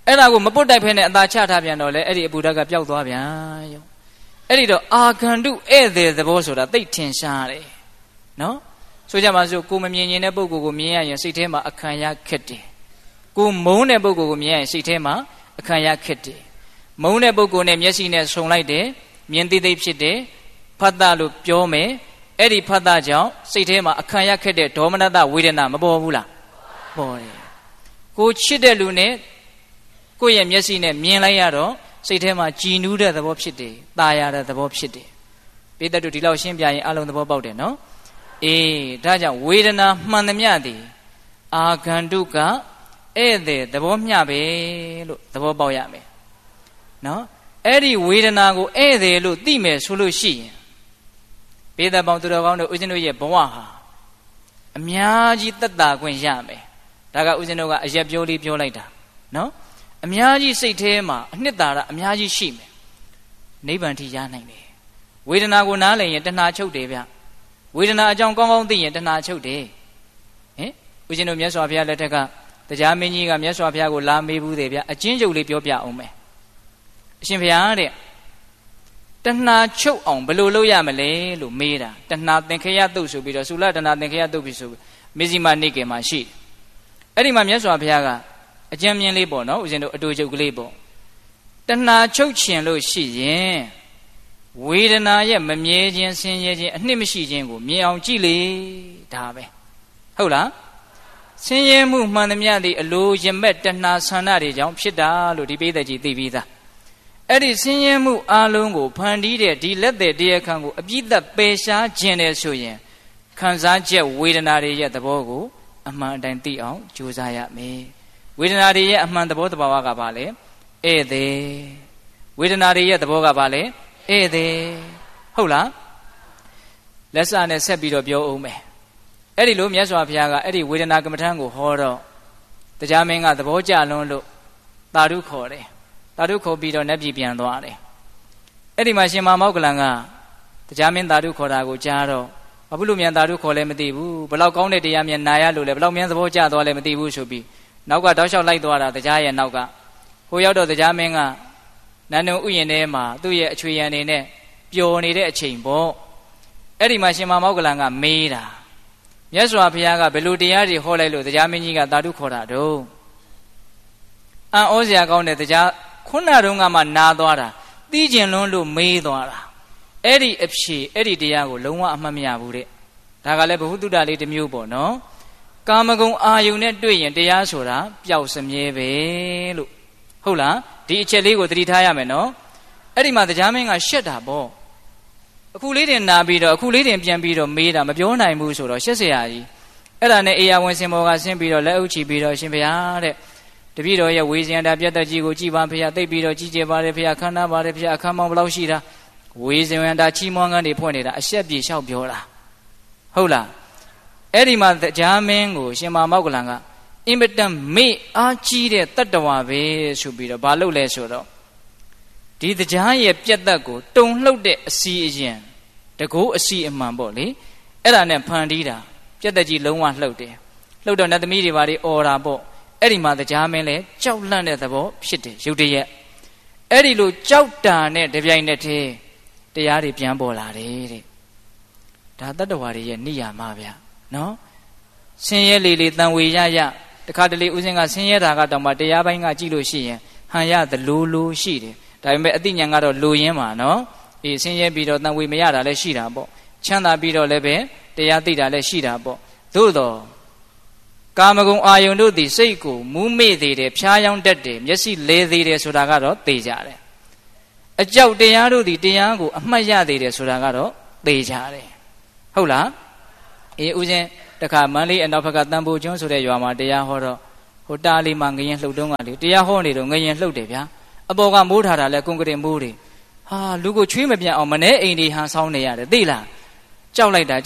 အဲ့ဒါကိုမပုတ်တိုက်ဖဲနဲ့အသာချထားပြန်တော့လေအဲ့ဒီအပူဓာတ်ကပျောက်သွားပြန်ရောအဲ့ဒီတော့အာခန္တုဧည့်သည်သဘောဆိုတာသိထင်ရှားတယ်နော်ဆိုကြပါစို့ကိုမမြင်ရင်တဲ့ပုဂ္ဂိုလ်ကိုမြင်ရရင်စိတ်ထဲမှာအခံရခက်တယ်ကိုမုန်းတဲ့ပုဂ္ဂိုလ်ကိုမြင်ရရင်စိတ်ထဲမှာအခံရခက်တယ်မုန်းတဲ့ပုဂ္ဂိုလ်နဲ့မျက်စိနဲ့ဆုံလိုက်တယ်မြင်သိသိဖြစ်တယ်ဖတ်တာလို့ပြောမယ်အဲ့ဒီဖတ်တာကြောင့်စိတ်ထဲမှာအခမ်းရခက်တဲ့ဒေါမနတဝေဒနာမပေါ်ဘူးလားပေါ်တယ်ကိုချစ်တဲ့လူနဲ့ကိုယ့်ရဲ့မျက်စိနဲ့မြင်လိုက်ရတော့စိတ်ထဲမှာကြည်နူးတဲ့သဘောဖြစ်တယ်ตาရတဲ့သဘောဖြစ်တယ်ပိဋကတ်တို့ဒီလောက်ရှင်းပြရင်အလုံးသဘောပေါက်တယ်နော်အေးဒါကြောင့်ဝေဒနာမှန်သမျှသည်အာခန္တုကဧည့်သည်သဘောမျှပဲလို့သဘောပေါက်ရမယ်နော်အဲ့ဒီဝေဒနာကိုဧည့်သည်လို့သိမယ်ဆိုလို့ရှိရင်ဘေးသက်ပေါင်းသူတော်ကောင်းတို့ဦးဇင်းတို့ရဲ့ဘဝဟာအများကြီးသက်သာခွင့်ရမယ်ဒါကဦးဇင်းတို့ကအရက်ပြောလေးပြောလိုက်တာနော်အများကြီးစိတ်ထဲမှာအနှစ်သာရအများကြီးရှိမယ်နိဗ္ဗာန်ထိရနိုင်တယ်ဝေဒနာကိုနားလည်ရင်တဏှာချုပ်တယ်ဗျဝေဒနာအကြောင်းကောင်းကောင်းသိရင်တဏှာချုပ်တယ်ဟင်ဦးဇင်းတို့မြတ်စွာဘုရားလက်ထက်ကတရားမင်းကြီးကမြတ်စွာဘုရားကိုလာမေးဘူးတယ်ဗျအချင်းချုပ်လေးပြောပြအောင်မယ်အရှင်ဘုရားတဲ့တဏှာချုပ်အောင်ဘယ်လိုလုပ်ရမလဲလို့မေးတာတဏှာသင်္ခရတုတ်ဆိုပြီးတော့သုလတဏှာသင်္ခရတုတ်ပြီဆိုမေဇိမနိကေမှာရှိအဲ့ဒီမှာမြတ်စွာဘုရားကအကျဉ်းမြင်လေးပေါ့နော်ဦးဇင်းတို့အတူချုပ်ကလေးပေါ့တဏှာချုပ်ခြင်းလို့ရှိရင်ဝေဒနာရဲ့မမြဲခြင်းဆင်းရဲခြင်းအနှစ်မရှိခြင်းကိုမြင်အောင်ကြည့်လေဒါပဲဟုတ်လားဆင်းရဲမှုမှန်သမျှသည်အလိုရမက်တဏှာဆန္ဒတွေကြောင့်ဖြစ်တာလို့ဒီပိဋကကြီးသိပြီးသားအဲ့ဒီဆင်းရဲမှုအလုံးကိုဖန်တီးတဲ့ဒီလက်သက်တရားခံကိုအပြည့်သက်ပယ်ရှားခြင်းတယ်ဆိုရင်ခံစားချက်ဝေဒနာတွေရဲ့သဘောကိုအမှန်အတိုင်းသိအောင်ကြိုးစားရမယ်ဝေဒနာတွေရဲ့အမှန်သဘောတဘာဝကဘာလဲဧည့်သည်ဝေဒနာတွေရဲ့သဘောကဘာလဲဧည့်သည်ဟုတ်လားလက်စနဲ့ဆက်ပြီးတော့ပြောအောင်မယ်အဲ့ဒီလိုမြတ်စွာဘုရားကအဲ့ဒီဝေဒနာကမ္မထံကိုဟောတော့တရားမင်းကသဘောကျလွန်းလို့သာဓုခေါ်တယ်သာဓုခေါ်ပြီးတော့နတ်ပြည်ပြန်သွားတယ်အဲ့ဒီမှာရှင်မောက္ကလန်ကတရားမင်းသာဓုခေါ်တာကိုကြားတော့ဘာဖြစ်လို့မြန်သာဓုခေါ်လဲမသိဘူးဘလောက်ကောင်းတဲ့တရားမြန်နာရလို့လဲဘလောက်မြန်သဘောကျသွားလဲမသိဘူးဆိုပြီးနောက်ကတောက်လျှောက်လိုက်သွားတာတရားရဲ့နောက်ကဟိုရောက်တော့တရားမင်းကနန္ဒုံဥယျာဉ်ထဲမှာသူ့ရဲ့အချွေရံနေနဲ့ပျော်နေတဲ့အချိန်ပေါ့အဲ့ဒီမှာရှင်မောက္ကလန်ကမေးတာမြတ်စွာဘုရားကဘယ်လိုတရားတွေဟောလိုက်လို့တရားမင်းကြီးကသာဓုခေါ်တာတော့အံ့ဩစရာကောင်းတဲ့တရားခုနတုန်းကမှနာသွားတာသိကျင်လွန်းလို့မေးသွားတာအဲ့ဒီအဖြေအဲ့ဒီတရားကိုလုံးဝအမှတ်မရဘူးတဲ့ဒါကလည်းဘ ഹു တုတ္တလေးတစ်မျိုးပေါ့နော်ကာမဂုဏ်အာယုန်နဲ့တွေ့ရင်တရားဆိုတာပျောက်စမြဲပဲလို့ဟုတ်လားဒီအချက်လေးကိုသတိထားရမယ်နော်အဲ့ဒီမှာတရားမင်းကရှက်တာပေါ့အခုလေးတင်နာပြီးတော့အခုလေးတင်ပြန်ပြီးတော့မေးတာမပြောနိုင်ဘူးဆိုတော့ရှက်เสียရကြီးအဲ့ဒါနဲ့အေယာဝင်စင်ဘောကဆင်းပြီးတော့လက်အုပ်ချပြီးတော့ရှင်ဘုရားတဲ့တပည့်တော်ရဲ့ဝေဇင်တာပြတ်သက်ကြီးကိုကြည်ပါဖေရသိပ်ပြီးတော့ကြီးကျယ်ပါတယ်ဖေရခန္ဓာပါတယ်ဖေရအခမ်းမောင်းဘယ်လောက်ရှိတာဝေဇင်တာချီးမွမ်းကန်းတွေဖွင့်နေတာအရှက်ပြေလျှောက်ပြောတာဟုတ်လားအဲ့ဒီမှာတရားမင်းကိုရှင်မောက္ကလန်ကအင်မတန်မေ့အားကြီးတဲ့တတ္တဝါပဲဆိုပြီးတော့ဘာလုပ်လဲဆိုတော့ဒီတရားရဲ့ပြတ်သက်ကိုတုံလှုပ်တဲ့အစီအရင်တကိုးအစီအမှန်ပေါ့လေအဲ့ဒါနဲ့ဖန်တီးတာပြတ်သက်ကြီးလုံးဝလှုပ်တယ်လှုပ်တော့နတ်သမီးတွေဘာတွေអော်တာပေါ့အဲ့ဒီမှာတရားမင်းလဲကြောက်လန့်တဲ့သဘောဖြစ်တယ်ရုတ်တရက်အဲ့ဒီလိုကြောက်တာနဲ့တပြိုင်နက်တည်းတရားတွေပြန်ပေါ်လာတယ်တဲ့ဒါတတ္တဝါတွေရဲ့နိယာမဗျာနော်ဆင်းရဲလေလေတန်ဝေရရတခါတလေဥစဉ်ကဆင်းရဲတာကတော့မှတရားပိုင်းကကြည့်လို့ရှိရင်ဟန်ရသလိုရှိတယ်ဒါပေမဲ့အသိဉာဏ်ကတော့လိုရင်းပါနော်အေးဆင်းရဲပြီးတော့တန်ဝေမရတာလည်းရှိတာပေါ့ချမ်းသာပြီးတော့လည်းပဲတရားသိတာလည်းရှိတာပေါ့သို့တော့ကာမဂုဏ်အာယုန်တို့သည်စိတ်ကိုမူးမေ့သေးတယ်ဖျားယောင်းတတ်တယ်မျက်စိလဲသေးတယ်ဆိုတာကတော့သိကြတယ်အကြောက်တရားတို့သည်တရားကိုအမှတ်ရသေးတယ်ဆိုတာကတော့သိကြတယ်ဟုတ်လားအေးဦးဇင်းတခါမန္တလေးအနောက်ဘက်ကတန်ဖိုကျွန်းဆိုတဲ့ရွာမှာတရားဟောတော့ဟိုတားလေးမှာငရင်လှုပ်တုံးကလေတရားဟောနေတော့ငရင်လှုပ်တယ်ဗျာအပေါ်ကမိုးထားတာလဲကွန်ကရစ်မိုးတွေဟာလူကိုချွေးမပြတ်အောင်မနဲ့အိမ်တွေဟန်ဆောင်းနေရတယ်သိလားကြောက်လိုက်တာ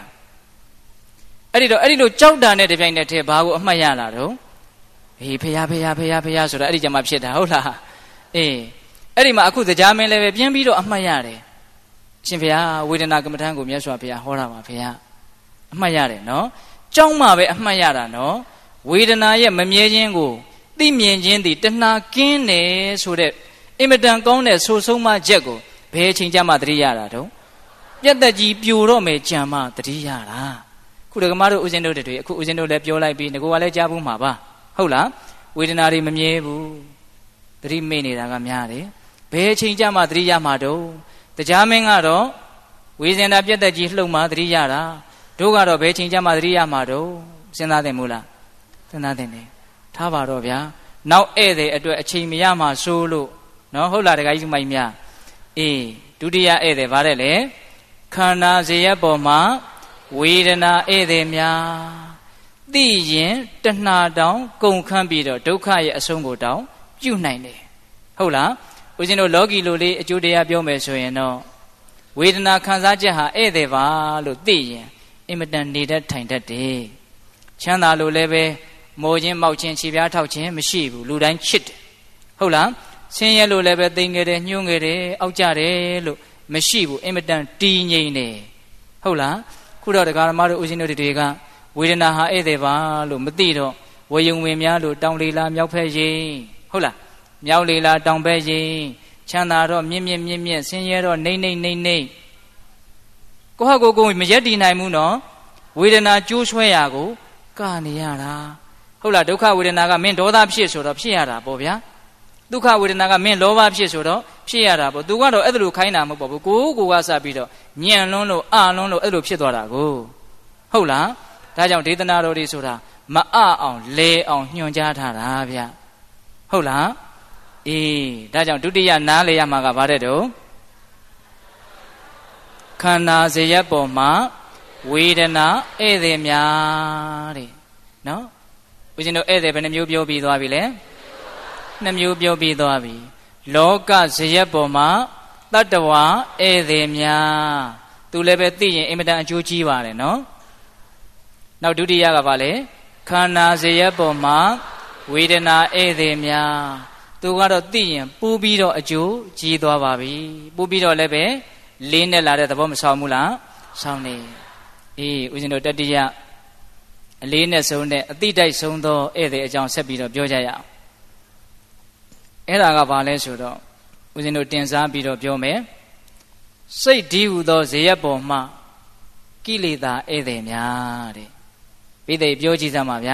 အဲ့ဒီလိုကြောက်တာနဲ့တပြိုင်နက်တည်းဘာကိုအမှတ်ရလာတော့ဟေးဖေရဆိုတာအဲ့ဒီကြမှာဖြစ်တာဟုတ်လားအေးအဲ့ဒီမှာအခုတရားမင်းလည်းပဲပြင်းပြီးတော့အမှတ်ရတယ်ရှင်ဖေရဝေဒနာကမ္မထံကိုမြတ်စွာဘုရားဟောတာပါဖေရအမှတ်ရတယ်နော်ကြောက်မှပဲအမှတ်ရတာနော်ဝေဒနာရဲ့မမြဲခြင်းကိုသိမြင်ခြင်းသည်တဏှာကင်းတယ်ဆိုတဲ့အင်မတန်ကောင်းတဲ့ဆိုဆုံးမချက်ကိုဘယ်အချိန်ကြမှသတိရတာတော့ပြတ်သက်ကြီးပြိုတော့မယ်ကြံမှသတိရတာခုဒကမတို့ဦးဇင်းတို့တွေအခုဦးဇင်းတို့လည်းပြောလိုက်ပြီးငကိုကလည်းကြားဘူးမှာပါဟုတ်လားဝေဒနာတွေမမြဲဘူးသတိမေ့နေတာကများတယ်ဘယ်အချိန်ကြမှသတိရမှာတော့တရားမင်းကတော့ဝေဇင်တာပြတ်သက်ကြီးလှုပ်မှသတိရတာတို့ကတော့ဘယ်အချိန်ကြမှသတိရမှာတော့စဉ်းစားတယ်မို့လားစဉ်းစားတယ်နေထားပါတော့ဗျာနောက်ဧည့်သည်အတွက်အချိန်မရမှဆိုလို့နော်ဟုတ်လားတခါကြီးမိုက်များအေးဒုတိယဧည့်သည်ဗါတဲ့လေခန္ဓာဇေယျပေါ်မှာဝေဒနာဧည့်သည်များသိရင်တဏှာတောင်ကုန်ခန်းပြီးတော့ဒုက္ခရဲ့အဆုံးကိုတောင်ပြုနိုင်တယ်ဟုတ်လားဦးဇင်းတို့လောကီလိုလေးအကျိုးတရားပြောမယ်ဆိုရင်တော့ဝေဒနာခံစားချက်ဟာဧည့်သည်ပါလို့သိရင်အင်မတန်နေတတ်ထိုင်တတ်တယ်ချမ်းသာလို့လည်းပဲမိုးချင်းမောက်ချင်းခြေပြားထောက်ချင်းမရှိဘူးလူတိုင်းချစ်တယ်ဟုတ်လားဆင်းရဲလို့လည်းပဲသိငယ်တယ်ညှိုးငယ်တယ်အောက်ကြတယ်လို့မရှိဘူးအင်မတန်တည်ငြိမ်တယ်ဟုတ်လားခုတော့တရားဓမ္မတို့ဦးဇင်းတို့တွေကဝေဒနာဟာဧည့်သည်ပါလို့မသိတော့ဝေယုံဝင်များလို့တောင်လေလာမြောက်ဖက်ရင်ဟုတ်လားမြောက်လေလာတောင်ဖက်ရင်ချမ်းသာတော့မြင့်မြင့်ဆင်းရဲတော့နှိမ့်ကိုယ့်ဟာကိုယ်မရက်တည်နိုင်ဘူးနော်ဝေဒနာကျိုးဆွဲရာကိုကနေရတာဟုတ်လားဒုက္ခဝေဒနာကမင်းဒေါသဖြစ်ဆိုတော့ဖြစ်ရတာပေါ့ဗျာဒုက္ခဝေဒနာကမင်းလောဘဖြစ်ဆိုတော့ဖြစ်ရတာပေါ့သူကတော့အဲ့လိုခိုင်းတာမဟုတ်ပါဘူးကိုကစပြီးတော့ညံလွန်းလို့အလွန်းလို့အဲ့လိုဖြစ်သွားတာကိုဟုတ်လားဒါကြောင့်ဒေသနာတော်တွေဆိုတာမအောင်လဲအောင်ညွှန်ကြားထားတာဗျဟုတ်လားအေးဒါကြောင့်ဒုတိယနားလေရမှာကဘာတဲ့တော့ခန္ဓာဇေယျပေါ်မှာဝေဒနာဧည့်သည်များတဲ့နော်ဦးဇင်းတို့ဧည့်သည်ဘယ်နှမျိုးပြောပြီးသွားပြီလဲ2မျိုးပြောပြီးသွားပြီလောကဇေယျပေါ်မှာတတ္တဝါဧည့်သည်များသူလည်းပဲသိရင်အင်မတန်အကျိုးကြီးပါတယ်နော်နောက်ဒုတိယကဘာလဲခန္ဓာဇေယျပေါ်မှာဝေဒနာဧည့်သည်များသူကတော့သိရင်ပူပြီးတော့အကျိုးကြီးသွားပါပြီပူပြီးတော့လည်းပဲလေးနဲ့လာတဲ့သဘောမဆောင်ဘူးလားဆောင်နေအေးဦးဇင်းတို့တတိယအလေးနဲ့ဆုံးတဲ့အတိတိုက်ဆုံးသောဧည့်သည်အကြောင်းဆက်ပြီးတော့ပြောကြရအောင်အဲ့ဒါကဘာလဲဆိုတော့ဦးဇင်းတို့တင်စားပြီးတော့ပြောမယ်စိတ်ဒီဟုသောဇေယျပေါ်မှာကိလေသာဧည့်သည်များတဲ့ပိဋိပြောကြည့်စမ်းပါဗျာ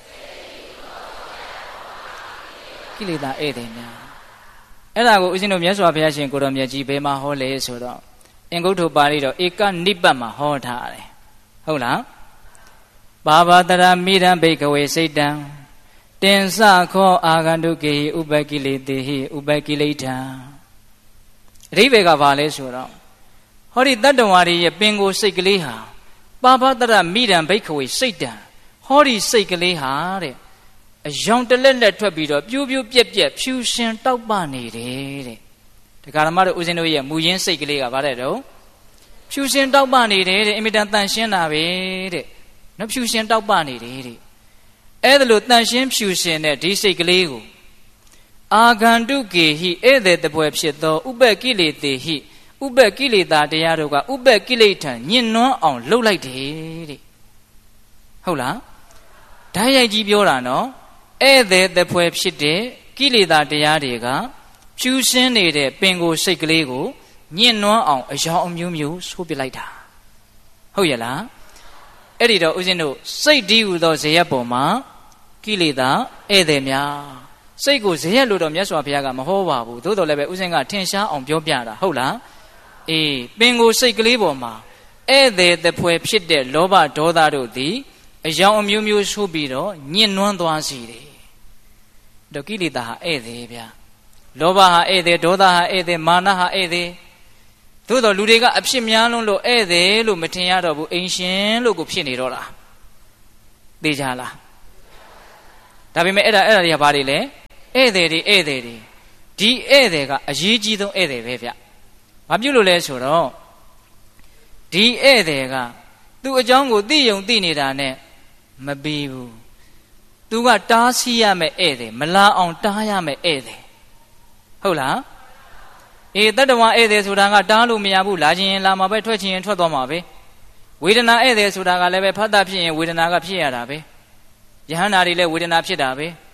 ကိလေသာဧည့်သည်များအဲ့ဒါကိုဦးဇင်းတို့မြတ်စွာဘုရားရှင်ကိုတော်မြတ်ကြီးဘယ်မှာဟောလဲဆိုတော့အင်္ဂုတ္တပါဠိတော်ဧကနိပတ်မှာဟောထားတယ်ဟုတ်လားဘာဘာတရမိရံဘိကဝေစိတ်တံတင်စခောအာဂန္တုကေဥပကိလေတေဟိဥပကိလေထံအဓိပ္ပာယ်ကဘာလဲဆိုတော့ဟောဒီတတ္တဝါတွေရဲ့ပင်ကိုယ်စိတ်ကလေးဟာဘာဘာတရမိရံဘိကဝေစိတ်တံဟောဒီစိတ်ကလေးဟာတဲ့အယောင်တလက်လက်ထွက်ပြီးတော့ပြိုးပြိုးပြက်ပြက်ဖြူရှင်တောက်ပနေတယ်တဲ့ဒကာဓမ္မတို့ဦးဇင်းတို့ရဲ့မူရင်းစိတ်ကလေးကဘာတဲ့တော့ဖြူရှင်တောက်ပနေတယ်တဲ့အင်မတန်တန်ရှင်းတာပဲတဲ့နော်ဖြူရှင်တောက်ပနေတယ်တဲ့အဲ့ဒါလို့တန်ရှင်းဖြူရှင်တဲ့ဒီစိတ်ကလေးကိုအာဂန္တုကေဟိဧည့်သည်တပွဲဖြစ်သောဥပ္ပကိလေတေဟိဥပ္ပကိလေသာတရားတို့ကဥပ္ပကိလေထံညှဉ်းနှွမ်းအောင်လှုပ်လိုက်တယ်တဲ့ဟုတ်လားဓာတ်ရိုက်ကြီးပြောတာနော်ဧည့်သည်တပွဲဖြစ်တဲ့ကိလေသာတရားတွေကဖြူရှင်းနေတဲ့ပင်ကိုယ်စိတ်ကလေးကိုညှဉ်းနှွမ်းအောင်အယောင်အမျိုးမျိုးဆိုးပစ်လိုက်တာဟုတ်ရဲ့လားအဲ့ဒီတော့ဦးဇင်းတို့စိတ်ဒီဟုသောဇေယျပေါ်မှာကိလေသာဧည့်သည်များစိတ်ကိုဇေယျလို့တော့မြတ်စွာဘုရားကမဟောပါဘူးသို့တော်လည်းပဲဦးဇင်းကထင်ရှားအောင်ပြောပြတာဟုတ်လားအေးပင်ကိုယ်စိတ်ကလေးပေါ်မှာဧည့်သည်တပွဲဖြစ်တဲ့လောဘဒေါသတို့သည်အယောင်အမျိုးမျိုးဆိုးပြီးတော့ညှဉ်းနှွမ်းသွားစေတယ်တော့ကိလေသာဟာဧည့်သည်ဗျာလောဘဟာဧည့်သည်ဒေါသဟာဧည့်သည်မာနဟာဧည့်သည်သို့တော်လူတွေကအဖြစ်များလုံးလို့ဧည့်သည်လို့မထင်ရတော့ဘူးအိမ်ရှင်လို့ကိုဖြစ်နေတော့လားသိကြလားဒါပေမဲ့အဲ့ဒါတွေကဘာတွေလဲဧည့်သည်တွေဒီဧည့်သည်ကအရေးကြီးဆုံးဧည့်သည်ပဲဗျဘာပြုလို့လဲဆိုတော့ဒီဧည့်သည်ကသူ့အကြောင်းကိုသိယုံသိနေတာနဲ့မပြီးဘူးသူကတားဆီးရမယ်ဧည့်သည်မလာအောင်တားရမယ်ဧည့်သည်ဟုတ်လားအေးတတ္တဝါဧည့်သည်ဆိုတာကတားလို့မရဘူးလာခြင်းရင်လာမှာပဲထွက်ခြင်းရင်ထွက်သွားမှာပဲဝေဒနာဧည့်သည်ဆိုတာကလည်းပဲဖတ်တာဖြစ်ရင်ဝေဒနာကဖြစ်ရတာပဲယဟန္တာတွေလည်းဝေဒနာဖြစ်တာပဲဒ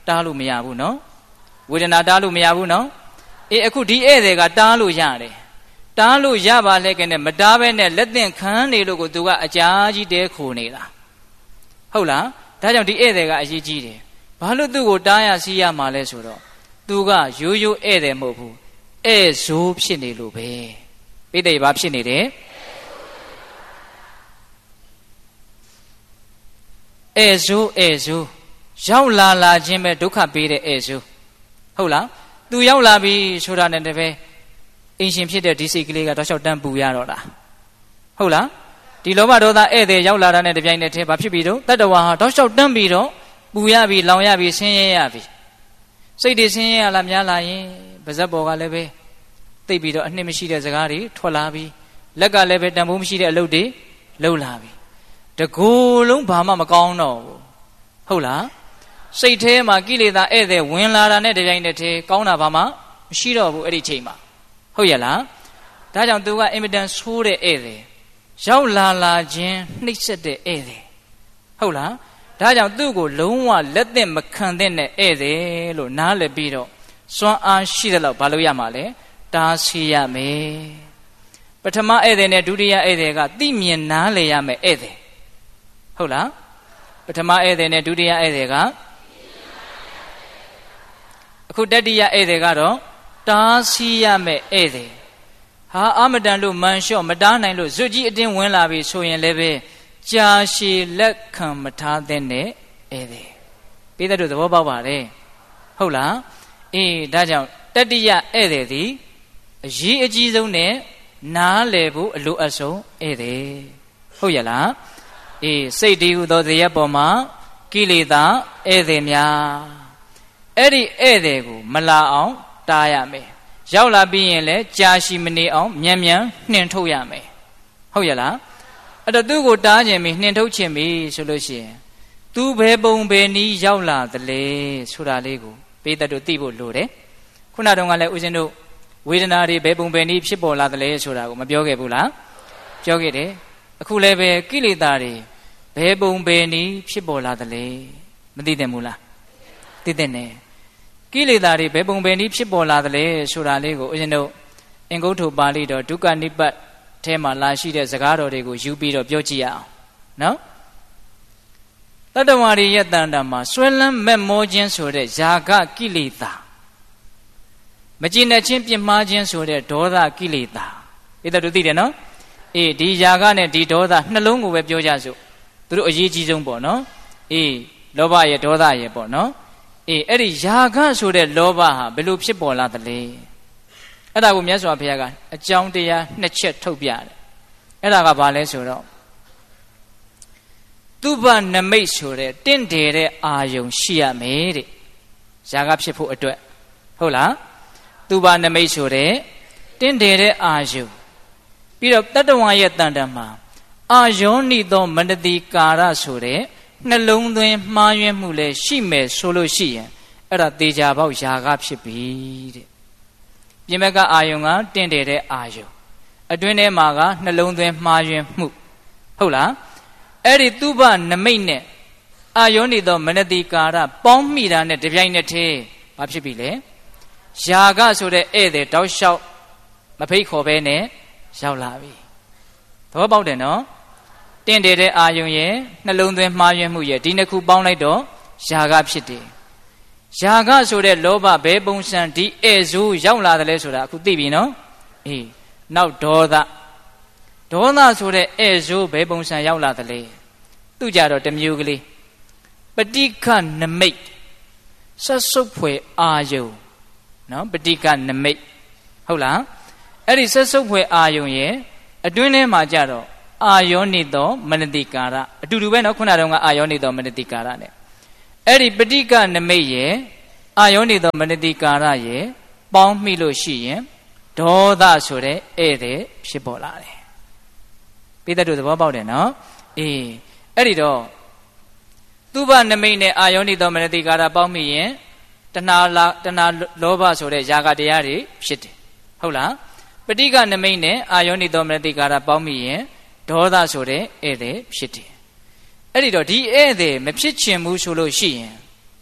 တားလို့မရဘူးနော်ဝေဒနာတားလို့မရဘူးနော်အခုဒီဧည့်သည်ကတားလို့ရတယ်တားလို့ရပါလဲကဲနဲ့မတားဘဲနဲ့လက်သင့်ခံနေလို့ကိုသူကအကြာကြီးတဲခိုနေတာဟုတ်လားဒါကြောင့်ဒီဧည့်သည်ကအရေးကြီးတယ်ဘာလို့သူ့ကိုတားရစီးရမှာလဲဆိုတော့သူကရိုးရိုးဧည့်သည်မဟုတ်ဘူးဧည့်ဇိုးဖြစ်နေလို့ပဲပိဋကဘာဖြစ်နေတယ်ဧည့်ဇိုးရောက်လာခြင်းပဲဒုက္ခပေးတဲ့ဧည့်ဇိုးဟုတ်လားသူရောက်လာပြီဆိုတာနဲ့တပည့်အင်ရှင်ဖြစ်တဲ့ဒီစိတ်ကလေးကတော့လျှောက်တန်းပူရတော့တာဟုတ်လားဒီလောဘဒေါသဧည့်သည်ရောက်လာတာနဲ့တပြိုင်နက်တည်းဘာဖြစ်ပြီတော့တတ္တဝါဟာတောက်လျှောက်တန်းပြီးတော့ပူရပြီလောင်ရပြီဆင်းရဲရပြီစိတ်တွေဆင်းရဲရလားများလာရင်ပါဇက်ပေါ်ကလည်းပဲသိပ်ပြီးတော့အနှစ်မရှိတဲ့စကားတွေထွက်လာပြီလက်ကလည်းပဲတန်ဖိုးမရှိတဲ့အလုပ်တွေလှုပ်လာပြီတကူလုံးဘာမှမကောင်းတော့ဘူးဟုတ်လားစိတ်ထဲမှာကိလေသာဧည့်သည်ဝင်လာတာနဲ့တပြိုင်နက်တည်းကောင်းတာဘာမှမရှိတော့ဘူးအဲ့ဒီချိန်မှာဟုတ်ရဲ့လားဒါကြောင့်သူကအင်မတန်ဆိုးတဲ့ဧည့်သည်ရောက်လာခြင်းနှိပ်စက်တဲ့ဧည့်သည်ဟုတ်လားဒါကြောင့်သူ့ကိုလုံးဝလက်သင့်မခံတဲ့ဧည့်သည်လို့နားလည်ပြီးတော့စွမ်းအားရှိတဲ့လောက်ဘာလို့ရမှာလဲတားဆီးရမယ်ပထမဧည့်သည်နဲ့ဒုတိယဧည့်သည်ကသိမြင်နားလည်ရမယ်ဧည့်သည်ဟုတ်လားပထမဧည့်သည်နဲ့ဒုတိယဧည့်သည်ကအခုတတိယဧည့်သည်ကတော့တားဆီးရမယ်ဧည့်သည်ဟာအမတန်လို့မန်လျှော့မတားနိုင်လို့ဇွတ်ကြီးအတင်းဝင်လာပြီဆိုရင်လည်းပဲကြာရှည်လက်ခံမထားတဲ့ဧည့်သည်ပိဿတို့သဘောပေါက်ပါတယ်ဟုတ်လားဒါကြောင့်တတိယဧည့်သည်သည်အရေးအကြီးဆုံးနဲ့နားလည်ဖို့အလိုအပ်ဆုံးဧည့်သည်ဟုတ်ရဲ့လားစိတ်တည်ဟူသောဇယက်ပေါ်မှာကိလေသာဧည့်သည်များအဲ့ဒီဧည့်သည်ကိုမလာအောင်တားရမယ်ရောက်လာပြီးရင်လည်းကြာရှည်မနေအောင်မြန်နှင်ထုတ်ရမယ်ဟုတ်ရဲ့လားအဲ့တော့သူ့ကိုတားခြင်းပြီးနှင်ထုတ်ခြင်းပြီးဆိုလို့ရှိရင်သူဘယ်ပုံဘယ်နည်းရောက်လာသလဲဆိုတာလေးကိုပိဿတို့သိဖို့လိုတယ်ခုနတုန်းကလည်းဦးဇင်းတို့ဝေဒနာတွေဘယ်ပုံဘယ်နည်းဖြစ်ပေါ်လာသလဲဆိုတာကိုမပြောခဲ့ဘူးလားပြောခဲ့တယ်အခုလည်းပဲကိလေသာတွေဘယ်ပုံဘယ်နည်းဖြစ်ပေါ်လာသလဲမသိတယ်မို့လားသိတဲ့နဲ့ကိလေသာတွေဘယ်ပုံဘယ်နည်းဖြစ်ပေါ်လာသလဲဆိုတာလေးကိုဦးဇင်းတို့အင်္ဂုတ္တပါဠိတော်ဒုက္ခနိပတ်ထဲမှာလာရှိတဲ့စကားတော်တွေကိုယူပြီးတော့ပြောကြည့်ရအောင်နော်တတ္တဝါတွေရဲ့တန်တာမှာဆွဲလန်းမဲ့မောခြင်းဆိုတဲ့ຢာကကိလေသာမကြည်နဲ့ချင်းပြင်းမှားခြင်းဆိုတဲ့ဒေါသကိလေသာအဲ့ဒါတို့သိတယ်နော်ဒီຢာကနဲ့ဒီဒေါသနှလုံးကိုပဲပြောကြစို့သူတို့အရေးကြီးဆုံးပေါ့နော်လောဘရဲ့ဒေါသရဲ့ပေါ့နော်အဲ့ဒီຢာကဆိုတဲ့လောဘဟာဘယ်လိုဖြစ်ပေါ်လာသလဲအဲ့ဒါကိုမြတ်စွာဘုရားကအကြောင်းတရားနှစ်ချက်ထုတ်ပြတယ်အဲ့ဒါကဘာလဲဆိုတော့သူဘနမိတ်ဆိုတဲ့တင့်တယ်တဲ့အာယုံရှိရမယ်တဲ့ຢာကဖြစ်ဖို့အတွက်ဟုတ်လားသူဘနမိတ်ဆိုတဲ့တင့်တယ်တဲ့အာယုံပြီးတော့တတ္တဝါရဲ့တန်တမှာအာယောနိသောမနတိကာရဆိုတဲ့နှလုံးသွင်းမှားယွင်းမှုလည်းရှိမယ်ဆိုလို့ရှိရင်အဲ့ဒါသေချာပေါက်ຢာကဖြစ်ပြီတဲ့ပြင်ဘက်ကအာယုံကတင့်တယ်တဲ့အာယုံအတွင်းထဲမှာကနှလုံးသွင်းမှားယွင်းမှုဟုတ်လားအဲ့ဒီသူဘနမိတ်နဲ့အာယောနိသောမနတိကာရပေါင်းမိတာနဲ့တပြိုင်နက်တည်းဘာဖြစ်ပြီလဲຢာကဆိုတဲ့ဧည့်သည်တောက်လျှောက်မဖိတ်ခေါ်ဘဲနဲ့ရောက်လာပြီသဘောပေါက်တယ်နော်တင့်တယ်တဲ့အာယုံရဲ့နှလုံးသွင်းမှားယွင်းမှုရဲ့ဒီနှစ်ခုပေါင်းလိုက်တော့ຢာကဖြစ်တယ်ຢာကဆိုတဲ့လောဘဘယ်ပုံစံဒီဧည့်ဇိုးရောက်လာတယ်လဲဆိုတာအခုသိပြီနော်နောက်ဒေါသဆိုတဲ့ဧည့်ဇိုးဘယ်ပုံစံရောက်လာတယ်လဲသူကြတော့တစ်မျိုးကလေးပဋိက္ခနမိတ်ဆက်စုပ်ဖွယ်အာယုံနော်ပဋိက္ခနမိတ်ဟုတ်လားအဲ့ဒီဆက်စုပ်ဖွယ်အာယုံရဲ့အတွင်းထဲမှာကြတော့အာယောနိသောမနတိကာရအတူတူပဲနော်ခုနတုန်းကအာယောနိသောမနတိကာရနဲ့အဲ့ဒီပဋိက္ခနမိတ်ရဲ့အာယောနိသောမနတိကာရရဲ့ပေါင်းမိလို့ရှိရင်ဒေါသဆိုတဲ့ဧည့်သည်ဖြစ်ပေါ်လာတယ်ပိဿတို့သဘောပေါက်တယ်နော်အဲ့ဒီတော့သူဘနမိတ်နဲ့အာယောနိသောမနတိကာရပေါင်းမိရင်တဏှာလောဘဆိုတဲ့ຢာကတရားတွေဖြစ်တယ်ဟုတ်လားပဋိက္ခနမိတ်နဲ့အာယောနိသောမနတိကာရပေါင်းမိရင်ဒေါသဆိုတဲ့ဧည့်သည်ဖြစ်တယ်အဲ့ဒီတော့ဒီဧည့်သည်မဖြစ်ချင်ဘူးဆိုလို့ရှိရင်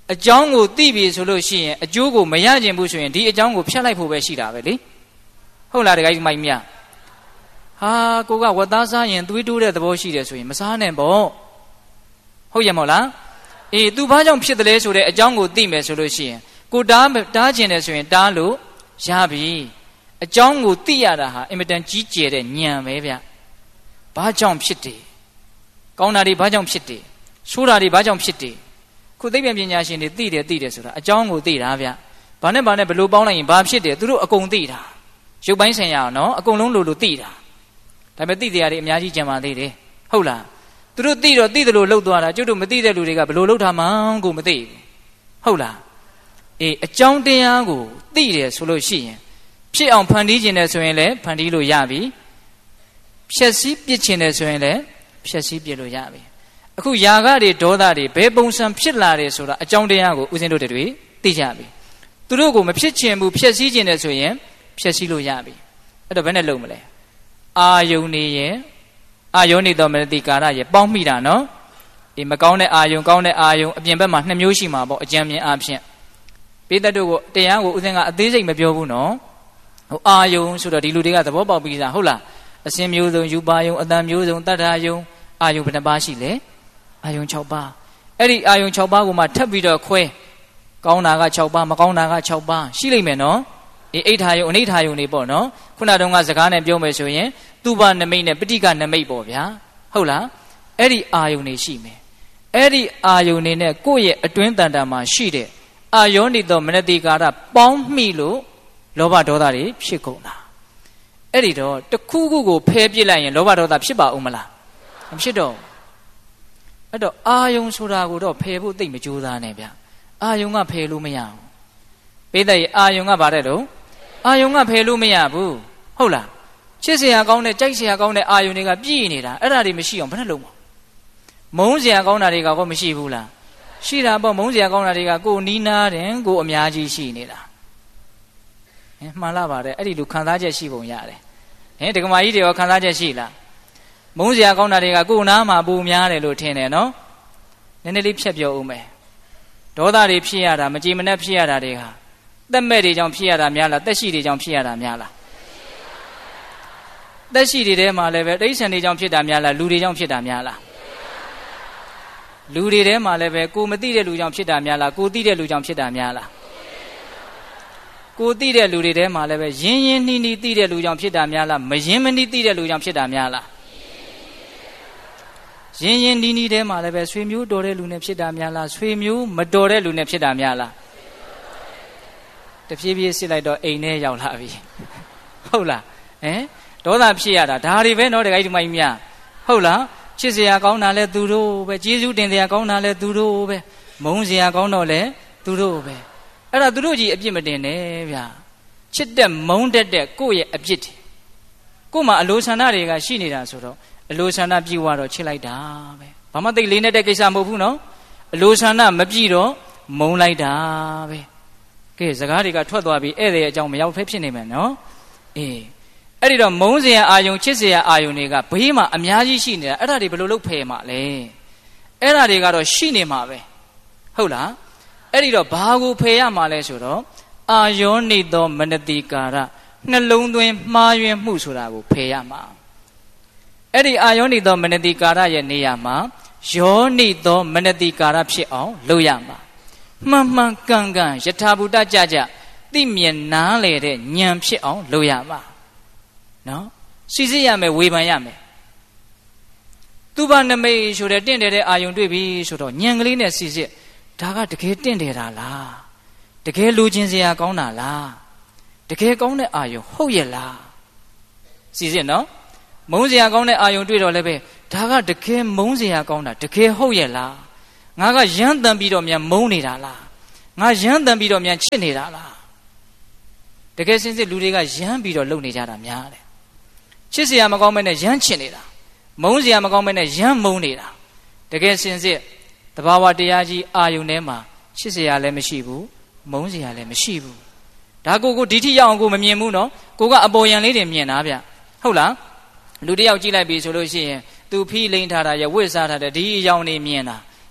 အကြောင်းကိုသိပြီဆိုလို့ရှိရင်အကျိုးကိုမရခြင်းဘူးဆိုရင်ဒီအကြောင်းကိုဖျက်လိုက်ဖို့ပဲရှိတာပဲလေဟုတ်လားတခါကြီးမိုက်မြဟာကိုကဝတ်သားစားရင်သွေးတိုးတဲ့သဘောရှိတယ်ဆိုရင်မစားနဲ့ပေါ့ဟုတ်ရဲ့မဟုတ်လားအေး तू ဘာကြောင့်ဖြစ်တယ်လဲဆိုတဲ့အကြောင်းကိုသိမယ်ဆိုလို့ရှိရင်ကိုတားခြင်းတယ်ဆိုရင်တားလို့ရပြီအကြောင်းကိုသိရတာဟာအင်မတန်ကြီးကျယ်တဲ့ဉာဏ်ပဲဗျဘာကြောင့်ဖြစ်တယ်ကောင်းတာတွေဘာကြောင့်ဖြစ်တယ်ဆိုးတာတွေဘာကြောင့်ဖြစ်တယ်ခုသိပ္ပံပညာရှင်တွေသိတယ်ဆိုတာအကြောင်းကိုသိတာဗျဘာနဲ့ဘလို့ပေါင်းလိုက်ရင်ဘာဖြစ်တယ်သူတို့အကုန်သိတာရုပ်ပိုင်းဆိုင်ရာနော်အကုန်လုံးလို့သိတာဒါပေမဲ့သိတရားတွေအများကြီးကြံပါသေးတယ်ဟုတ်လားသူတို့သိတော့သိတယ်လို့လှုပ်သွားတာကျုပ်တို့မသိတဲ့လူတွေကဘလို့လှုပ်ထားမှန်းကိုမသိဘူးဟုတ်လားအေးအကြောင်းတရားကိုသိတယ်ဆိုလို့ရှိရင်ဖြစ်အောင်ဖန်တီးခြင်းတယ်ဆိုရင်လည်းဖန်တီးလို့ရပြီဖြည့်ဆည်းပြစ်ခြင်းတယ်ဆိုရင်လည်းဖြည့်ဆည်းပြစ်လို့ရပြီအခုຢာကတွေဒေါသတွေဘယ်ပုံစံဖြစ်လာတယ်ဆိုတာအကြောင်းတရားကိုဦးဇင်းတို့တွေသိကြပြီသူတို့ကိုမဖြစ်ချင်ဘူးဖြည့်ဆည်းခြင်းတယ်ဆိုရင်ဖြည့်ဆည်းလို့ရပြီအဲ့တော့ဘယ်နဲ့လုပ်မလဲအာယုန်နေရဲ့အာယောနိသောမနတိကာရရဲ့ပေါင်းမိတာနော်ဒီမကောင်းတဲ့အာယုန်ကောင်းတဲ့အာယုန်အပြင်ဘက်မှာ2မျိုးရှိမှာပေါ့အကြံမြင်အဖြစ်ပိဿတို့ကိုတရားကိုဦးဇင်းကအသေးစိတ်မပြောဘူးနော်ဟိုအာယုန်ဆိုတော့ဒီလူတွေကသဘောပေါက်ပြီးသားဟုတ်လားအစင်းမျိုးစုံယူပါယုန်အတန်မျိုးစုံတတ္ထာယုန်အာယုန်ဘယ်နှပါရှိလဲအာယုန်6ပါးအဲ့ဒီအာယုန်6ပါးကိုမှထပ်ပြီးတော့ခွဲကောင်းတာက6ပါးမကောင်းတာက6ပါးရှိလိမ့်မယ်နော်အိဋ္ဌာယုန်အနိဋ္ဌာယုန်တွေပေါ့နော်ခုနတုန်းကစကားနဲ့ပြောမယ်ဆိုရင်သူဘနမိတ်နဲ့ပဋိကနမိတ်ပေါ့ဗျာဟုတ်လားအဲ့ဒီအာယုန်တွေရှိမယ်အဲ့ဒီအာယုန်တွေနဲ့ကိုယ့်ရဲ့အတွင်းတန်တာမှာရှိတဲ့အာယောနိသောမနတိကာရပေါင်းမိလို့လောဘဒေါသတွေဖြစ်ကုန်တာအဲ့ဒီတော့တခုခုကိုဖယ်ပြစ်လိုက်ရင်လောဘဒေါသဖြစ်ပါဦးမလားမဖြစ်တော့အဲ့တော့အာယုန်ဆိုတာကိုတော့ဖယ်ဖို့သိမကြိုးစားနဲ့ဗျအာယုန်ကဖယ်လို့မရဘူးပိဋကရဲ့အာယုန်ကဘာတဲ့တော့အာယုန်ကဖယ်လို့မရဘူးဟုတ်လားချစ်စရာကောင်းတဲ့ကြိုက်စရာကောင်းတဲ့အာယုန်တွေကပြည့်နေတာအဲ့ဒါတွေမရှိအောင်ဘယ်နဲ့လုံးမုန်းစရာကောင်းတာတွေကကောမရှိဘူးလားရှိတာပေါ့မုန်းစရာကောင်းတာတွေကကိုနီးနားတယ်ကိုအများကြီးရှိနေတာမှန်လားပါတယ်အဲ့ဒီလိုခံစားချက်ရှိပုံရတယ်ဒကမာကြီးတွေရောခံစားချက်ရှိလားမုန်းစရာကောင်းတာတွေကကိုနားမှာပူများတယ်လို့ထင်တယ်နော်နည်းနည်းလေးဖြတ်ပြောဦးမယ်ဒေါသတွေဖြစ်ရတာမကြည်မနှက်ဖြစ်ရတာတွေဟာသက်မဲ့တွေကြောင့်ဖြစ်ရတာများလားသက်ရှိတွေကြောင့်ဖြစ်ရတာများလားသက်ရှိတွေထဲမှာလည်းပဲတိဋ္ဌာန်တွေကြောင့်ဖြစ်တာများလားလူတွေကြောင့်ဖြစ်တာများလားလူတွေထဲမှာလည်းပဲကိုမသိတဲ့လူကြောင့်ဖြစ်တာများလားကိုသိတဲ့လူကြောင့်ဖြစ်တာများလားကိုသိတဲ့လူတွေထဲမှာလည်းပဲရင်းရင်းနှီးနှီးသိတဲ့လူကြောင့်ဖြစ်တာများလားမရင်းမနှီးသိတဲ့လူကြောင့်ဖြစ်တာများလားရင်းရင်းနှီးနှီးထဲမှာလည်းပဲဆွေမျိုးတော်တဲ့လူနဲ့ဖြစ်တာများလားဆွေမျိုးမတော်တဲ့လူနဲ့ဖြစ်တာများလားတဖြည်းဖြည်းစစ်လိုက်တော့အိမ်ထဲရောက်လာပြီဟုတ်လားဒေါသဖြစ်ရတာဒါတွေပဲနော်တခါကြီးဒီမိုင်းများဟုတ်လားချစ်စရာကောင်းတာလဲသူတို့ပဲကျေးဇူးတင်စရာကောင်းတာလဲသူတို့ပဲမုန်းစရာကောင်းတော့လဲသူတို့ပဲအဲ့ဒါသူတို့ကြီးအပြစ်မတင်နဲ့ဗျာချစ်တဲ့မုန်းတတ်တဲ့ကိုယ့်ရဲ့အပြစ်တွေကို့မှာအလိုဆန္ဒတွေကရှိနေတာဆိုတော့အလိုဆန္ဒပြည့်ဝတော့ချစ်လိုက်တာပဲဘာမှသိလေးနေတဲ့ကိစ္စမဟုတ်ဘူးနော်အလိုဆန္ဒမပြည့်တော့မုန်းလိုက်တာပဲကဲစကားတွေကထွက်သွားပြီးဧည့်သည်အကြောင်းမရောက်ဖဲဖြစ်နေမယ်နော်အေးအဲ့ဒီတော့မုန်းစရာအာယုံချစ်စရာအာယုံတွေကဘေးမှာအများကြီးရှိနေတာအဲ့ဒါတွေဘယ်လိုလုပ်ဖယ်မှာလဲအဲ့ဒါတွေကတော့ရှိနေမှာပဲဟုတ်လားအဲ့ဒီတော့ဘာကိုဖယ်ရမှာလဲဆိုတော့အာယောနိသောမနတိကာရနှလုံးသွင်းမှားယွင်းမှုဆိုတာကိုဖယ်ရမှာအဲ့ဒီအာယောနိသောမနတိကာရရဲ့နေရာမှာယောနိသောမနတိကာရဖြစ်အောင်လုပ်ရမှာမှန်မှန်ကန်ကန်ယထာဘူတကြကြသိမြင်နားလေတဲ့ဉာဏ်ဖြစ်အောင်လုပ်ရမှာနော်စီစစ်ရမယ်ဝေဖန်ရမယ်သူဘာနမိတ်ဆိုတဲ့တင့်တယ်တဲ့အာယုံတွေ့ပြီဆိုတော့ဉာဏ်ကလေးနဲ့စီစစ်ဒါကတကယ်တင့်တယ်တာလားတကယ်လူချင်းစရာကောင်းတာလားတကယ်ကောင်းတဲ့အာယုံဟုတ်ရဲ့လားစီစစ်နော်မုန်းစရာကောင်းတဲ့အာယုံတွေ့တော့လည်းပဲဒါကတကယ်မုန်းစရာကောင်းတာတကယ်ဟုတ်ရဲ့လားငါကရမ်းတန်ပြီးတော့မြန်မုန်းနေတာလားငါရမ်းတန်ပြီးတော့မြန်ချစ်နေတာလားတကယ်စင်စစ်လူတွေကရမ်းပြီးတော့လုပ်နေကြတာများတယ်ချစ်စရာမကောင်းမဲနဲ့ရမ်းချစ်နေတာမုန်းစရာမကောင်းမဲနဲ့ရမ်းမုန်းနေတာတကယ်စင်စစ်တဘာဝတရားကြီးအာယုန်ထဲမှာချစ်စရာလည်းမရှိဘူးမုန်းစရာလည်းမရှိဘူးဒါကိုဒီထိရောက်အောင်ကိုမမြင်ဘူးနော်ကိုကအပေါ်ယံလေးတွေမြင်တာဗျဟုတ်လားလူတယောက်ကြည့်လိုက်ပြီဆိုလို့ရှိရင်သူဖိလိန်ထားတာရဝစ်စားထားတဲ့ဒီအယောင်နေမြင်တာ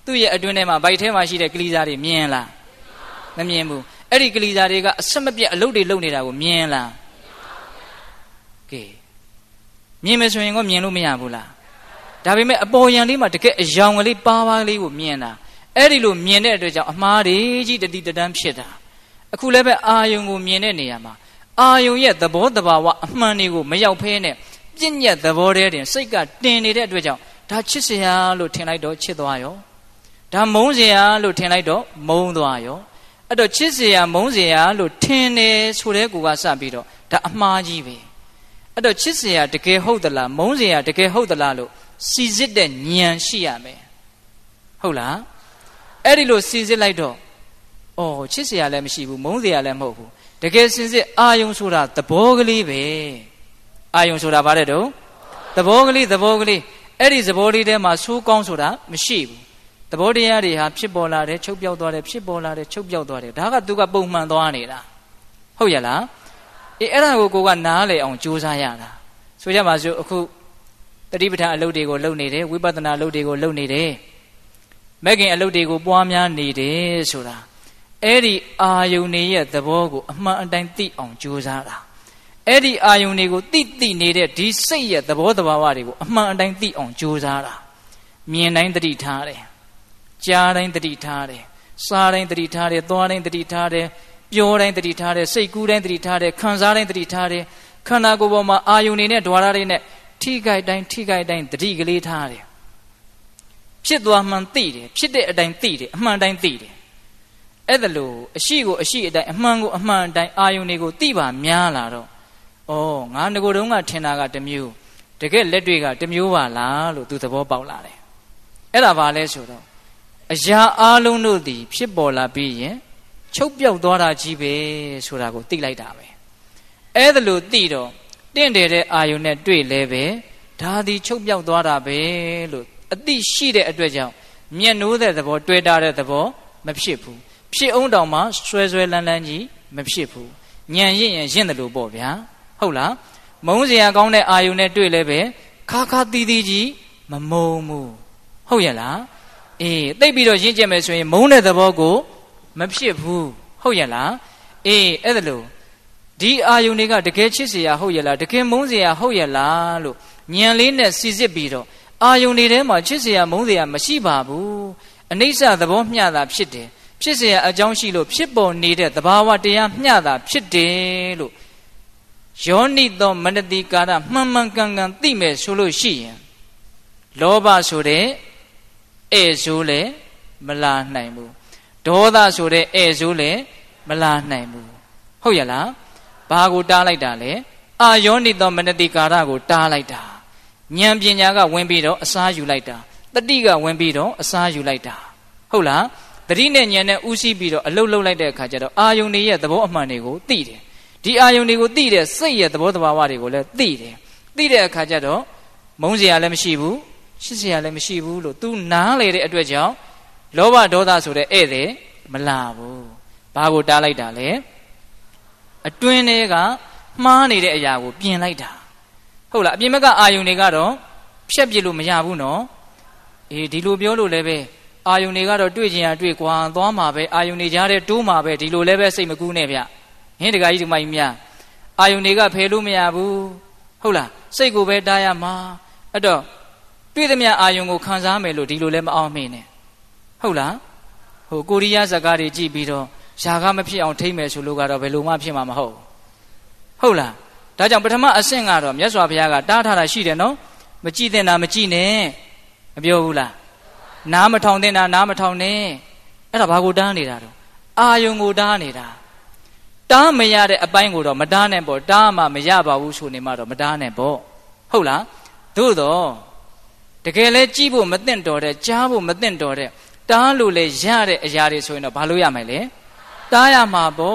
သူ့ရဲ့အတွင်းထဲမှာဗိုက်ထဲမှာရှိတဲ့ကလေးစားတွေမြင်လားမမြင်ဘူးအဲ့ဒီကလေးစားတွေကအဆက်မပြတ်အလုပ်တွေလုပ်နေတာကိုမြင်လားကဲမြင်မယ်ဆိုရင်ก็မြင်လို့မရဘူးလားဒါပေမဲ့အပေါ်ယံလေးမှာတကယ်အယောင်ကလေးပါးပါးလေးကိုမြင်တာအဲ့ဒီလိုမြင်တဲ့အတွက်ကြောင့်အမှားတွေကြီးတတိတန်းဖြစ်တာအခုလည်းပဲအာယုံကိုမြင်တဲ့နေရာမှာအာယုံရဲ့သဘောတဘာဝအမှန်တွေကိုမရောက်ဖဲနဲ့ပြည့်ညက်သဘောတည်းတင်စိတ်ကတင်နေတဲ့အတွက်ကြောင့်ဒါချစ်စရာလို့ထင်လိုက်တော့ချစ်သွားရောဒါမုန်းစရာလို့ထင်လိုက်တော့မုန်းသွားရောအဲ့တော့ချစ်စရာမုန်းစရာလို့ထင်တယ်ဆိုတဲ့ကူကစပြီးတော့ဒါအမှားကြီးပဲအဲ့တော့ချစ်စရာတကယ်ဟုတ်သလားမုန်းစရာတကယ်ဟုတ်သလားလို့စီစစ်တဲ့ဉာဏ်ရှိရမယ်ဟုတ်လားအဲ့ဒီလိုစီစစ်လိုက်တော့အော်ချစ်စရာလည်းမရှိဘူးမုန်းစရာလည်းမဟုတ်ဘူးတကယ်စင်စစ်အာယုံဆိုတာသဘောကလေးပဲအာယုံဆိုတာဗါတဲ့တော့သဘောကလေးအဲ့ဒီသဘောလေးထဲမှာဆိုးကောင်းဆိုတာမရှိဘူးသဘောတရားတွေဟာဖြစ်ပေါ်လာတယ်ချုပ်ပြောက်သွားတယ်ဖြစ်ပေါ်လာတယ်ချုပ်ပြောက်သွားတယ်ဒါကသူကပုံမှန်သွားနေတာဟုတ်ရလားအေးအဲ့ဒါကိုကနားလေအောင်ကြိုးစားရတာဆိုကြပါစို့အခုတတိပဋ္ဌာန်အလုပ်တွေကိုလုပ်နေတယ်ဝိပဿနာအလုပ်တွေကိုလုပ်နေတယ်မဂ်ခင်အလုပ်တွေကိုပွားများနေတယ်ဆိုတာအဲ့ဒီအာယုန်ရဲ့သဘောကိုအမှန်အတိုင်းသိအောင်ကြိုးစားတာအဲ့ဒီအာယုန်တွေကိုသိနေတဲ့ဒီစိတ်ရဲ့သဘောတဘာဝတွေကိုအမှန်အတိုင်းသိအောင်ကြိုးစားတာမြင်တိုင်းသတိထားတယ်ကြားတိုင်းသတိထားတယ်စားတိုင်းသတိထားတယ်သွားတိုင်းသတိထားတယ်ပြောတိုင်းသတိထားတယ်စိတ်ကူးတိုင်းသတိထားတယ်ခံစားတိုင်းသတိထားတယ်ခန္ဓာကိုယ်ပေါ်မှာအာယုန်တွေနဲ့ဓဝါရတွေနဲ့ထိခိုက်တိုင်းသတိကလေးထားတယ်ဖြစ်သွားမှန်သိတယ်ဖြစ်တဲ့အတိုင်းသိတယ်အမှန်တိုင်းသိတယ်အဲ့ဒါလို့အရှိကိုအရှိအတိုင်းအမှန်ကိုအမှန်အတိုင်းအာယုန်တွေကိုသိပါများလာတော့ဩငါငကိုယ်တုန်းကထင်တာကတစ်မျိုးတကယ်လက်တွေကတစ်မျိုးပါလားလို့သူသဘောပေါက်လာတယ်အဲ့ဒါဘာလဲဆိုတော့အရာအလုံးတို့သည်ဖြစ်ပေါ်လာပြီးရင်ချုပ်ပြောက်သွားတာကြီးပဲဆိုတာကိုသိလိုက်တာပဲအဲ့ဒါလို့သိတော့တင့်တယ်တဲ့အာယုန်နဲ့တွေ့လဲပဲဒါသည်ချုပ်ပြောက်သွားတာပဲလို့အသိရှိတဲ့အတွက်ကြောင့်မျက်နှိုးတဲ့သဘောတွေ့တာတဲ့သဘောမဖြစ်ဘူးဖြစ်အောင်တောင်မှဆွဲလန်းကြီးမဖြစ်ဘူးညံရင်တယ်လို့ပေါ့ဗျာဟုတ်လားမုန်းစရာကောင်းတဲ့အာယုန်နဲ့တွေ့လဲပဲခါတီးကြီးမမုန်းဘူးဟုတ်ရဲ့လားအေးသိပြီးတော့ရင့်ကျက်မယ်ဆိုရင်မုန်းတဲ့သဘောကိုမဖြစ်ဘူးဟုတ်ရဲ့လားအေးအဲ့ဒါလို့ဒီအာယုန်တွေကတကယ်ချစ်စရာဟုတ်ရဲ့လားတကယ်မုန်းစရာဟုတ်ရဲ့လားလို့ဉာဏ်လေးနဲ့စီစစ်ပြီးတော့အာယုန်တွေထဲမှာချစ်စရာမုန်းစရာမရှိပါဘူးအနိစ္စသဘောမျှတာဖြစ်တယ်ဖြစ်เสียအကြောင်းရှိလို့ဖြစ်ပေါ်နေတဲ့သဘာဝတရားမျှတာဖြစ်တယ်လို့ယောနိသောမနတိကာရမှန်မှန်ကန်ကန်သိမယ်ဆိုလို့ရှိရင်လောဘဆိုတဲ့ဧဆိုးလည်းမလာနိုင်ဘူးဒေါသဆိုတဲ့ဧဆိုးလည်းမလာနိုင်ဘူးဟုတ်ရလားဘာကိုတားလိုက်တာလဲအာယောနိသောမနတိကာရကိုတားလိုက်တာဉာဏ်ပညာကဝင်ပြီးတော့အစားယူလိုက်တာတတိကဝင်ပြီးတော့အစားယူလိုက်တာဟုတ်လားတတိနဲ့ဉာဏ်နဲ့ဥသိပြီးတော့အလုတ်လုတ်လိုက်တဲ့အခါကျတော့အာယုန်တွေရဲ့သဘောအမှန်တွေကိုသိတယ်ဒီအာယုန်တွေကိုသိတဲ့စိတ်ရဲ့သဘောတဘာဝတွေကိုလည်းသိတယ်သိတဲ့အခါကျတော့မုန်းစရာလည်းမရှိဘူးရှစ်စရာလည်းမရှိဘူးလို့ तू နားလေတဲ့အတွက်ကြောင့်လောဘဒေါသဆိုတဲ့ဧည့်သည်မလာဘူးဘာကိုတားလိုက်တာလဲအတွင်းထဲကမှားနေတဲ့အရာကိုပြင်လိုက်တာဟုတ်လားအပြင်ဘက်ကအာယုန်တွေကတော့ဖြတ်ပြစ်လို့မရဘူးနော်အေးဒီလိုပြောလို့လည်းပဲအာယုန်တွေကတော့တွေ့ချင်ရတွေ့ကွာသွားမှာပဲအာယုန်တွေကြားထဲတိုးမှာပဲဒီလိုလည်းပဲစိတ်မကူးနဲ့ဗျဟင်းတကားကြီးဒီမကြီးများအာယုန်တွေကဖယ်လို့မရဘူးဟုတ်လားစိတ်ကိုပဲတားရမှာအဲ့တော့တွေ့သမျှအာယုန်ကိုခံစားမယ်လို့ဒီလိုလည်းမအောင်မေ့နဲ့ဟုတ်လားဟိုကိုရီးယားဇာတ်ကားတွေကြည့်ပြီးတော့ຢာကမဖြစ်အောင်ထိမ့်မယ်ဆိုလို့ကတော့ဘယ်လိုမှဖြစ်မှာမဟုတ်ဟုတ်လားဒါကြောင့်ပထမအဆင့်ကတော့မြတ်စွာဘုရားကတားထားတာရှိတယ်နော်မကြည့်တဲ့နာမကြည့်နဲ့မပြောဘူးလားနားမထောင်တဲ့နားမထောင်နဲ့အဲ့ဒါဘာကိုတားနေတာတော့အာယုန်ကိုတားနေတာတားမရတဲ့အပိုင်းကိုတော့မတားနဲ့ပေါ့တားမှမရပါဘူးဆိုနေမှတော့မတားနဲ့ပေါ့ဟုတ်လားသို့တော့တကယ်လဲကြည့်ဖို့မသင့်တော်တဲ့ကြားဖို့မသင့်တော်တဲ့တားလို့လဲရတဲ့အရာတွေဆိုရင်တော့ဘာလို့ရမယ်လဲတားရမှာပေါ့